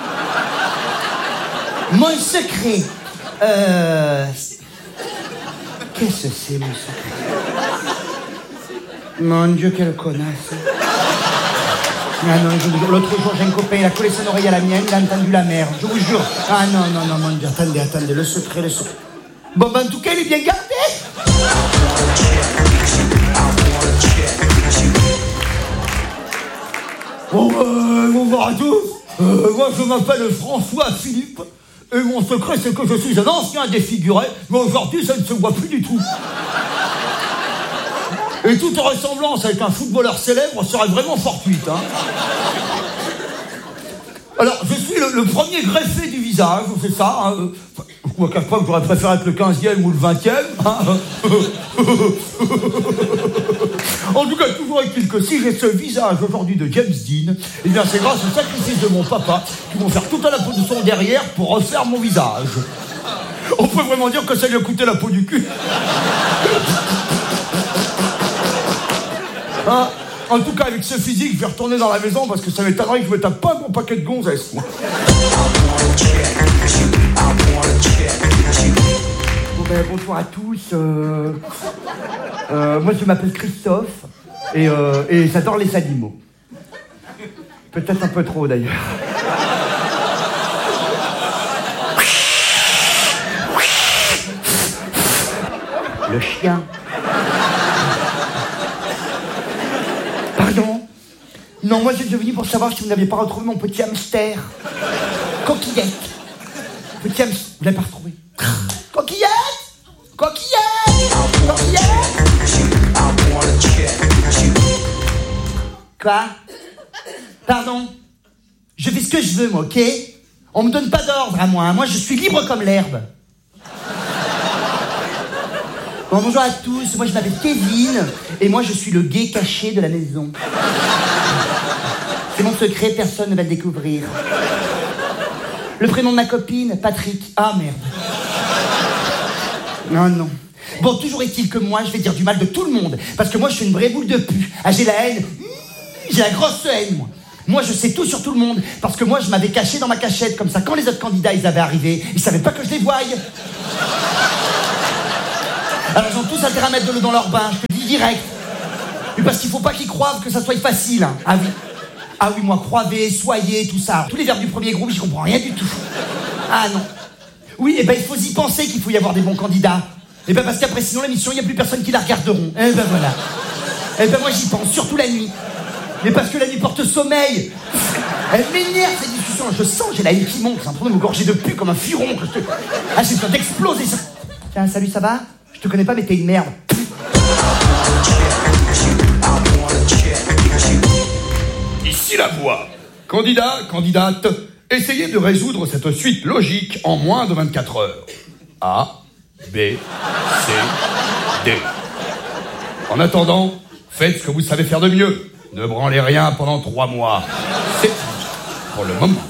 Speaker 14: mon secret. Euh, qu'est-ce que c'est mon secret? Mon Dieu, quelle connasse. Ah non, je vous jure, l'autre jour, j'ai un copain, il a collé son oreille à la mienne, il a entendu la merde, je vous jure. Ah non, non, non, mon Dieu, attendez, attendez, le secret, le secret. Bon, ben, en tout cas, il est bien gardé. Bon, euh, bonjour à tous. Euh, moi, je m'appelle François Philippe, et mon secret, c'est que je suis un ancien défiguré, mais aujourd'hui, ça ne se voit plus du tout. Et toute ressemblance avec un footballeur célèbre serait vraiment fortuite, hein. Alors, je suis le, le premier greffé du visage, c'est ça, hein. Je ne cache pas que j'aurais préféré être le quinzième ou le vingtième, hein. En tout cas, toujours est-il que si j'ai ce visage aujourd'hui de James Dean, eh bien c'est grâce au sacrifice de mon papa qui vont faire toute la peau de son derrière pour refaire mon visage. On peut vraiment dire que ça lui a coûté la peau du cul. Ah, en tout cas, avec ce physique, je vais retourner dans la maison parce que ça m'étonnerait que je me tape pas un bon paquet de gonzesses. Bon, ben, bonjour à tous. Euh, euh, moi, je m'appelle Christophe et, euh, et j'adore les animaux. Peut-être un peu trop, d'ailleurs. Le chien. Pardon? Non, moi, je suis venu pour savoir si vous n'aviez pas retrouvé mon petit hamster. Coquillette. Petit hamster. Vous l'avez pas retrouvé? Coquillette! Coquillette! Coquillette! Quoi? Pardon? Je fais ce que je veux, moi, ok? On me donne pas d'ordre à moi, hein. Moi, je suis libre comme l'herbe. Bon, bonjour à tous, moi je m'appelle Kevin, et moi je suis le gay caché de la maison. C'est mon secret, personne ne va le découvrir. Le prénom de ma copine, Patrick. Ah merde. Non, non. Bon, toujours est-il que moi, je vais dire du mal de tout le monde, parce que moi je suis une vraie boule de pu. Ah, j'ai la haine j'ai la grosse haine, moi. Moi, je sais tout sur tout le monde, parce que moi, je m'avais caché dans ma cachette, comme ça, quand les autres candidats, ils avaient arrivé, ils savaient pas que je les voyais. Alors, ils ont tous intérêt à mettre de l'eau dans leur bain, je te dis direct. Mais parce qu'il faut pas qu'ils croient que ça soit facile, hein. Ah oui. Ah oui, moi, croivez, soyez, tout ça. Tous les verbes du premier groupe, j'y comprends rien du tout. Ah non. Oui, et ben, il faut y penser qu'il faut y avoir des bons candidats. Et ben, parce qu'après, sinon, l'émission, il n'y a plus personne qui la regarderont. Eh ben, voilà. Eh ben, moi, j'y pense, surtout la nuit. Mais parce que la nuit porte sommeil. Elle m'énerve, cette discussion. Je sens, j'ai la haine qui monte. C'est un problème de me gorger de pu comme un furon. Que je te... Ah, j'ai besoin d'exploser ça. Tiens, salut, ça va? Je te connais pas, mais t'es une merde.
Speaker 13: Ici la voix. Candidat, candidate, essayez de résoudre cette suite logique en moins de vingt-quatre heures. A, B, C, D. En attendant, faites ce que vous savez faire de mieux. Ne branlez rien pendant trois mois. C'est pour le moment.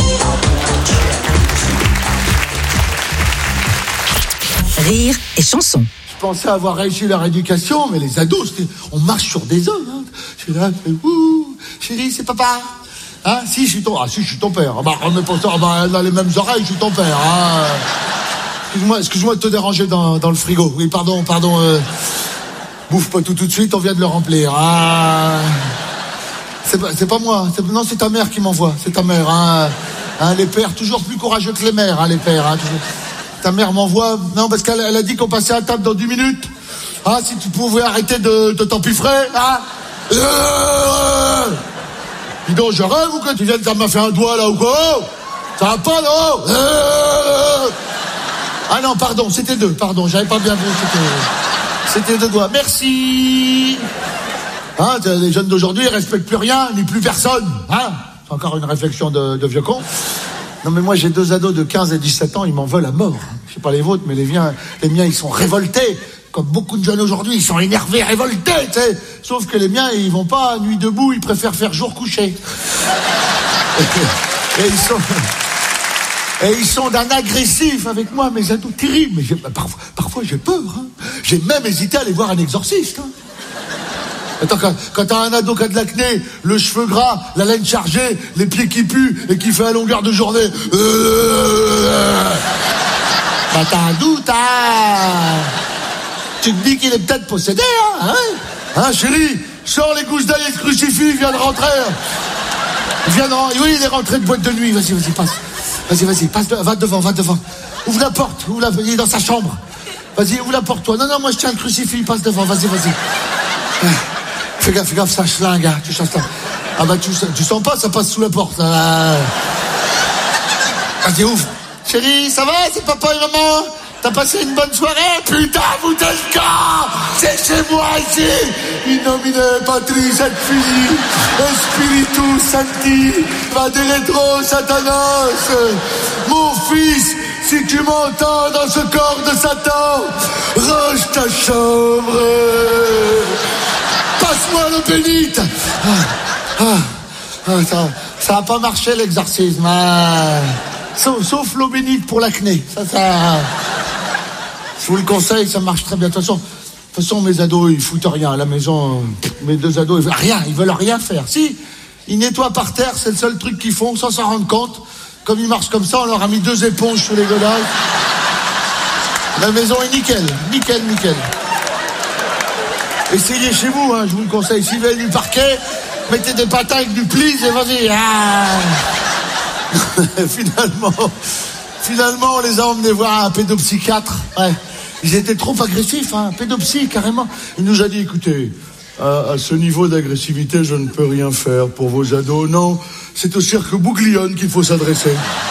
Speaker 11: Rire et chanson.
Speaker 15: Je pensais avoir réussi leur éducation, mais les ados, on marche sur des œufs. Hein. Je suis là, je fais, ouh, chérie, c'est papa. Hein, si, je suis ton, ah, si, je suis ton père. Ah, bah, remets pas ça, ah, bah, elle a les mêmes oreilles, je suis ton père. Hein. Excuse-moi, excuse-moi de te déranger dans, dans le frigo. Oui, pardon, pardon. Euh, bouffe pas tout tout de suite, on vient de le remplir. Ah. C'est pas, c'est pas moi. C'est, non, c'est ta mère qui m'envoie. C'est ta mère. Hein. Hein, les pères, toujours plus courageux que les mères, hein, les pères. Hein, toujours. Ta mère m'envoie... Non, parce qu'elle elle a dit qu'on passait à table dans dix minutes. Ah, si tu pouvais arrêter de, de t'empiffrer, hein. Euh... Dis donc, je rêve ou que tu viens de... Ça m'a fait un doigt, là, ou quoi? Ça va pas, non? euh... Ah non, pardon, c'était deux, pardon, j'avais pas bien vu, c'était... C'était deux doigts. Merci. Hein, les jeunes d'aujourd'hui, ils respectent plus rien, ni plus personne, hein. C'est encore une réflexion de, de vieux con. Non mais moi j'ai deux ados de quinze et dix-sept ans, ils m'en veulent à mort. Je sais pas les vôtres, mais les miens, les miens ils sont révoltés. Comme beaucoup de jeunes aujourd'hui, ils sont énervés, révoltés, tu sais. Sauf que les miens, ils vont pas à nuit debout, ils préfèrent faire jour couché. Et, et ils sont... Et ils sont d'un agressif avec moi, mes ados terribles. Mais j'ai, parfois, parfois j'ai peur. Hein. J'ai même hésité à aller voir un exorciste. Hein. Attends, quand, quand t'as un ado qui a de l'acné, le cheveu gras, la laine chargée, les pieds qui puent et qui fait à longueur de journée... Euh... Bah t'as un doute, hein. Tu te dis qu'il est peut-être possédé, hein, hein, hein chérie, sors les gousses d'ail et le crucifix, viens de rentrer. Viens de rentrer, oui, il est rentré de boîte de nuit, vas-y, vas-y, passe. Vas-y, vas-y, passe, va devant, va devant. Ouvre la porte, ouvre la... il est dans sa chambre. Vas-y, ouvre la porte, toi. Non, non, moi je tiens le crucifix, passe devant, vas-y, vas-y. Fais gaffe, fais gaffe, ça chlingue, hein, tu changes ça. Ah bah tu, tu sens pas, ça passe sous la porte. Là. Vas-y, ouvre. Chérie, ça va, c'est papa et maman? T'as passé une bonne soirée? Putain, vous êtes gars! C'est chez moi ici! In nomine Patris et Filii, Spiritus Sancti, Vaderetro Satanas. Mon fils, si tu m'entends dans ce corps de Satan, range ta chambre. Passe-moi l'eau bénite. Ah, ah, ah, ça, ça a pas marché l'exorcisme. Ah. Sauf, sauf l'eau bénite pour l'acné. Ça, ça. Je vous le conseille, ça marche très bien. De toute façon, de toute façon, mes ados, ils foutent rien à la maison. Mes deux ados, ils veulent rien, ils veulent rien faire. Si, ils nettoient par terre, c'est le seul truc qu'ils font, sans s'en rendre compte. Comme ils marchent comme ça, on leur a mis deux éponges sous les godasses. La maison est nickel, nickel, nickel. Essayez chez vous, hein, je vous le conseille. Si vous avez du parquet, mettez des patins avec du please et vas-y. Ah. finalement, finalement, on les a emmenés voir un pédopsychiatre. Ouais. Ils étaient trop agressifs, hein, pédopsie, carrément. Il nous a dit, écoutez, à, à ce niveau d'agressivité, je ne peux rien faire pour vos ados. Non, c'est au cirque Bouglione qu'il faut s'adresser.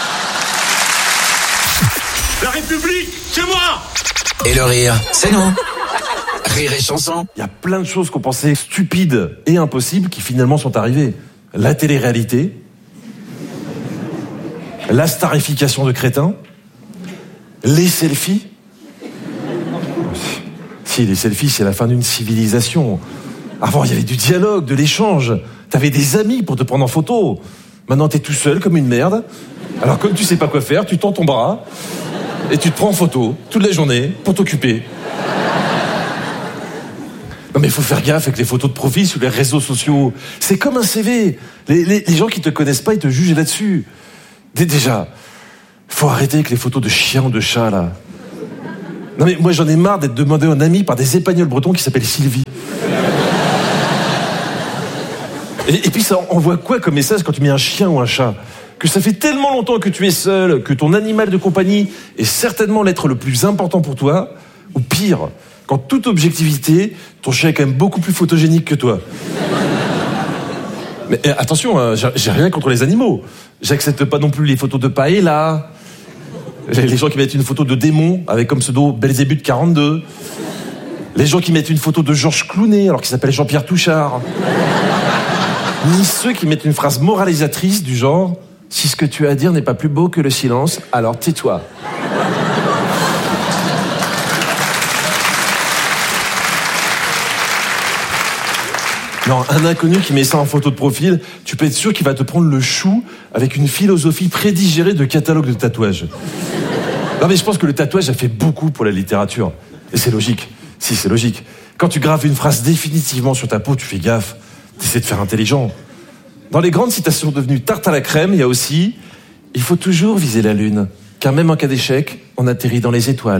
Speaker 16: La République, c'est moi!
Speaker 2: Et le rire, c'est nous. Rire et chanson.
Speaker 17: Il y a plein de choses qu'on pensait stupides et impossibles qui finalement sont arrivées. La télé-réalité, la starification de crétins, les selfies. Si, les selfies, c'est la fin d'une civilisation. Avant, il y avait du dialogue, de l'échange. T'avais des amis pour te prendre en photo. Maintenant, t'es tout seul comme une merde. Alors, comme tu sais pas quoi faire, tu tends ton bras et tu te prends en photo toute la journée pour t'occuper. Non mais il faut faire gaffe avec les photos de profil sur les réseaux sociaux. C'est comme un C V. Les, les, les gens qui te connaissent pas, ils te jugent là-dessus. Dé- Déjà, faut arrêter avec les photos de chiens ou de chats, là. Non mais moi j'en ai marre d'être demandé en ami par des épagnols bretons qui s'appellent Sylvie. Et, et puis ça envoie quoi comme message quand tu mets un chien ou un chat? Que ça fait tellement longtemps que tu es seul, que ton animal de compagnie est certainement l'être le plus important pour toi, ou pire, qu'en toute objectivité, ton chien est quand même beaucoup plus photogénique que toi. Mais eh, attention, hein, j'ai, j'ai rien contre les animaux. J'accepte pas non plus les photos de paella, les gens qui mettent une photo de démon avec comme pseudo Belzébuth quarante-deux, les gens qui mettent une photo de Georges Clooney alors qu'il s'appelle Jean-Pierre Touchard, ni ceux qui mettent une phrase moralisatrice du genre « Si ce que tu as à dire n'est pas plus beau que le silence, alors tais-toi ». Non, un inconnu qui met ça en photo de profil, tu peux être sûr qu'il va te prendre le chou avec une philosophie prédigérée de catalogue de tatouage. Non mais je pense que le tatouage a fait beaucoup pour la littérature. Et c'est logique. Si, c'est logique. Quand tu graves une phrase définitivement sur ta peau, tu fais gaffe. T'essaies de faire intelligent. Dans les grandes citations devenues tarte à la crème, il y a aussi « Il faut toujours viser la lune, car même en cas d'échec, on atterrit dans les étoiles. »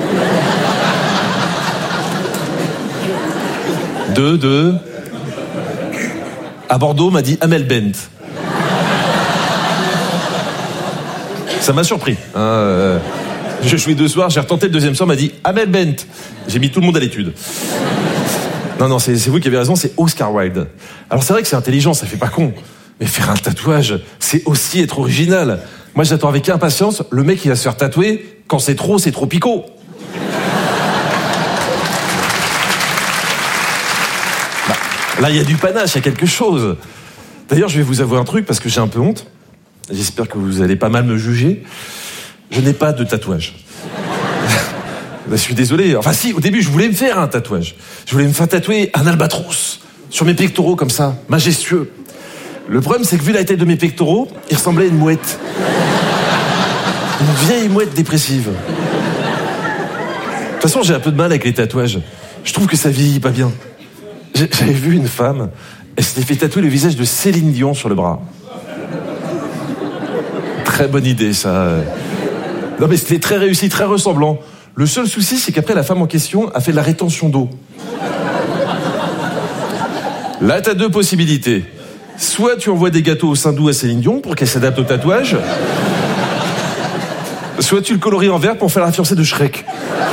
Speaker 17: Deux, deux... À Bordeaux, m'a dit Amel Bent. Ça m'a surpris. Hein, euh, je jouais deux soirs, j'ai retenté le deuxième soir, m'a dit Amel Bent. J'ai mis tout le monde à l'étude. Non, non, c'est, c'est vous qui avez raison, c'est Oscar Wilde. Alors c'est vrai que c'est intelligent, ça fait pas con. Mais faire un tatouage, c'est aussi être original. Moi, j'attends avec impatience le mec qui va se faire tatouer. Quand c'est trop, c'est trop picot. Là, il y a du panache, il y a quelque chose. D'ailleurs, je vais vous avouer un truc parce que j'ai un peu honte. J'espère que vous allez pas mal me juger. Je n'ai pas de tatouage. Je suis désolé. Enfin si, au début, je voulais me faire un tatouage. Je voulais me faire tatouer un albatros sur mes pectoraux comme ça, majestueux. Le problème, c'est que vu la taille de mes pectoraux, il ressemblait à une mouette. Une vieille mouette dépressive. De toute façon, j'ai un peu de mal avec les tatouages. Je trouve que ça vieillit pas bien. J'avais vu une femme, elle s'était fait tatouer le visage de Céline Dion sur le bras. Très bonne idée, ça. Non, mais c'était très réussi, très ressemblant. Le seul souci, c'est qu'après, la femme en question a fait de la rétention d'eau. Là, t'as deux possibilités. Soit tu envoies des gâteaux au saindoux à Céline Dion pour qu'elle s'adapte au tatouage, soit tu le coloris en vert pour faire la fiancée de Shrek.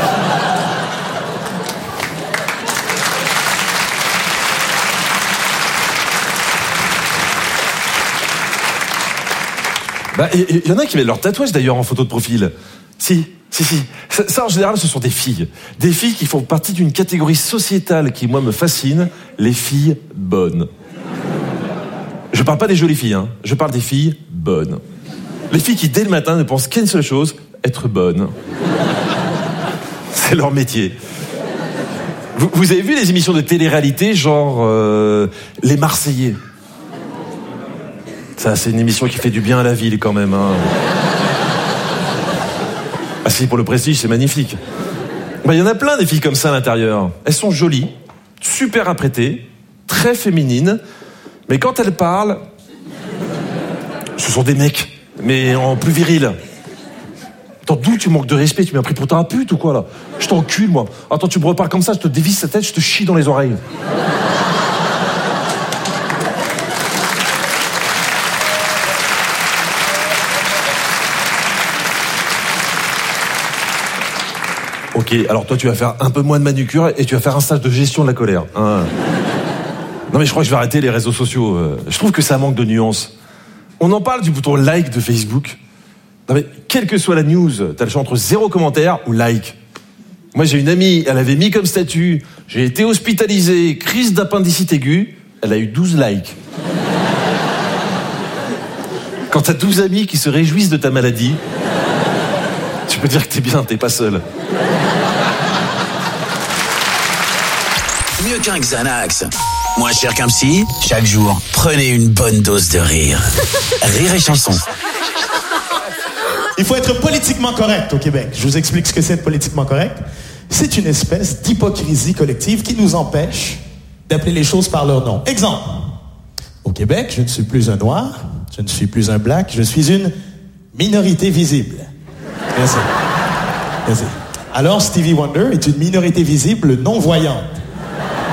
Speaker 17: Bah, il y en a qui mettent leur tatouage d'ailleurs en photo de profil. Si, si, si. Ça, ça, en général, ce sont des filles. Des filles qui font partie d'une catégorie sociétale qui, moi, me fascine. Les filles bonnes. Je parle pas des jolies filles, hein. Je parle des filles bonnes. Les filles qui, dès le matin, ne pensent qu'à une seule chose, être bonnes. C'est leur métier. Vous, vous avez vu les émissions de télé-réalité, genre euh, Les Marseillais? Ça, c'est une émission qui fait du bien à la ville, quand même. Hein. Ah si, pour le prestige, c'est magnifique. Bah, y en a plein des filles comme ça à l'intérieur. Elles sont jolies, super apprêtées, très féminines, mais quand elles parlent, ce sont des mecs, mais en plus viril. Attends, d'où tu manques de respect? Tu m'as pris pour ta pute ou quoi, là? Je t'encule, moi. Attends, tu me repars comme ça, je te dévisse sa tête, je te chie dans les oreilles. Ok, alors toi tu vas faire un peu moins de manucure et tu vas faire un stage de gestion de la colère. Hein. Non mais je crois que je vais arrêter les réseaux sociaux. Je trouve que ça manque de nuances. On en parle du bouton like de Facebook. Non mais quelle que soit la news, t'as le choix entre zéro commentaire ou like. Moi j'ai une amie, elle avait mis comme statut « J'ai été hospitalisé, crise d'appendicite aiguë », elle a eu douze likes. Quand t'as douze amis qui se réjouissent de ta maladie, tu peux dire que t'es bien, t'es pas seul.
Speaker 2: Mieux qu'un Xanax, moins cher qu'un psy, chaque jour, prenez une bonne dose de rire. Rire et chanson.
Speaker 18: Il faut être politiquement correct au Québec. Je vous explique ce que c'est être politiquement correct. C'est une espèce d'hypocrisie collective qui nous empêche d'appeler les choses par leur nom. Exemple. Au Québec, je ne suis plus un noir, je ne suis plus un black, je suis une minorité visible. Merci. Merci. Alors, Stevie Wonder est une minorité visible non-voyante.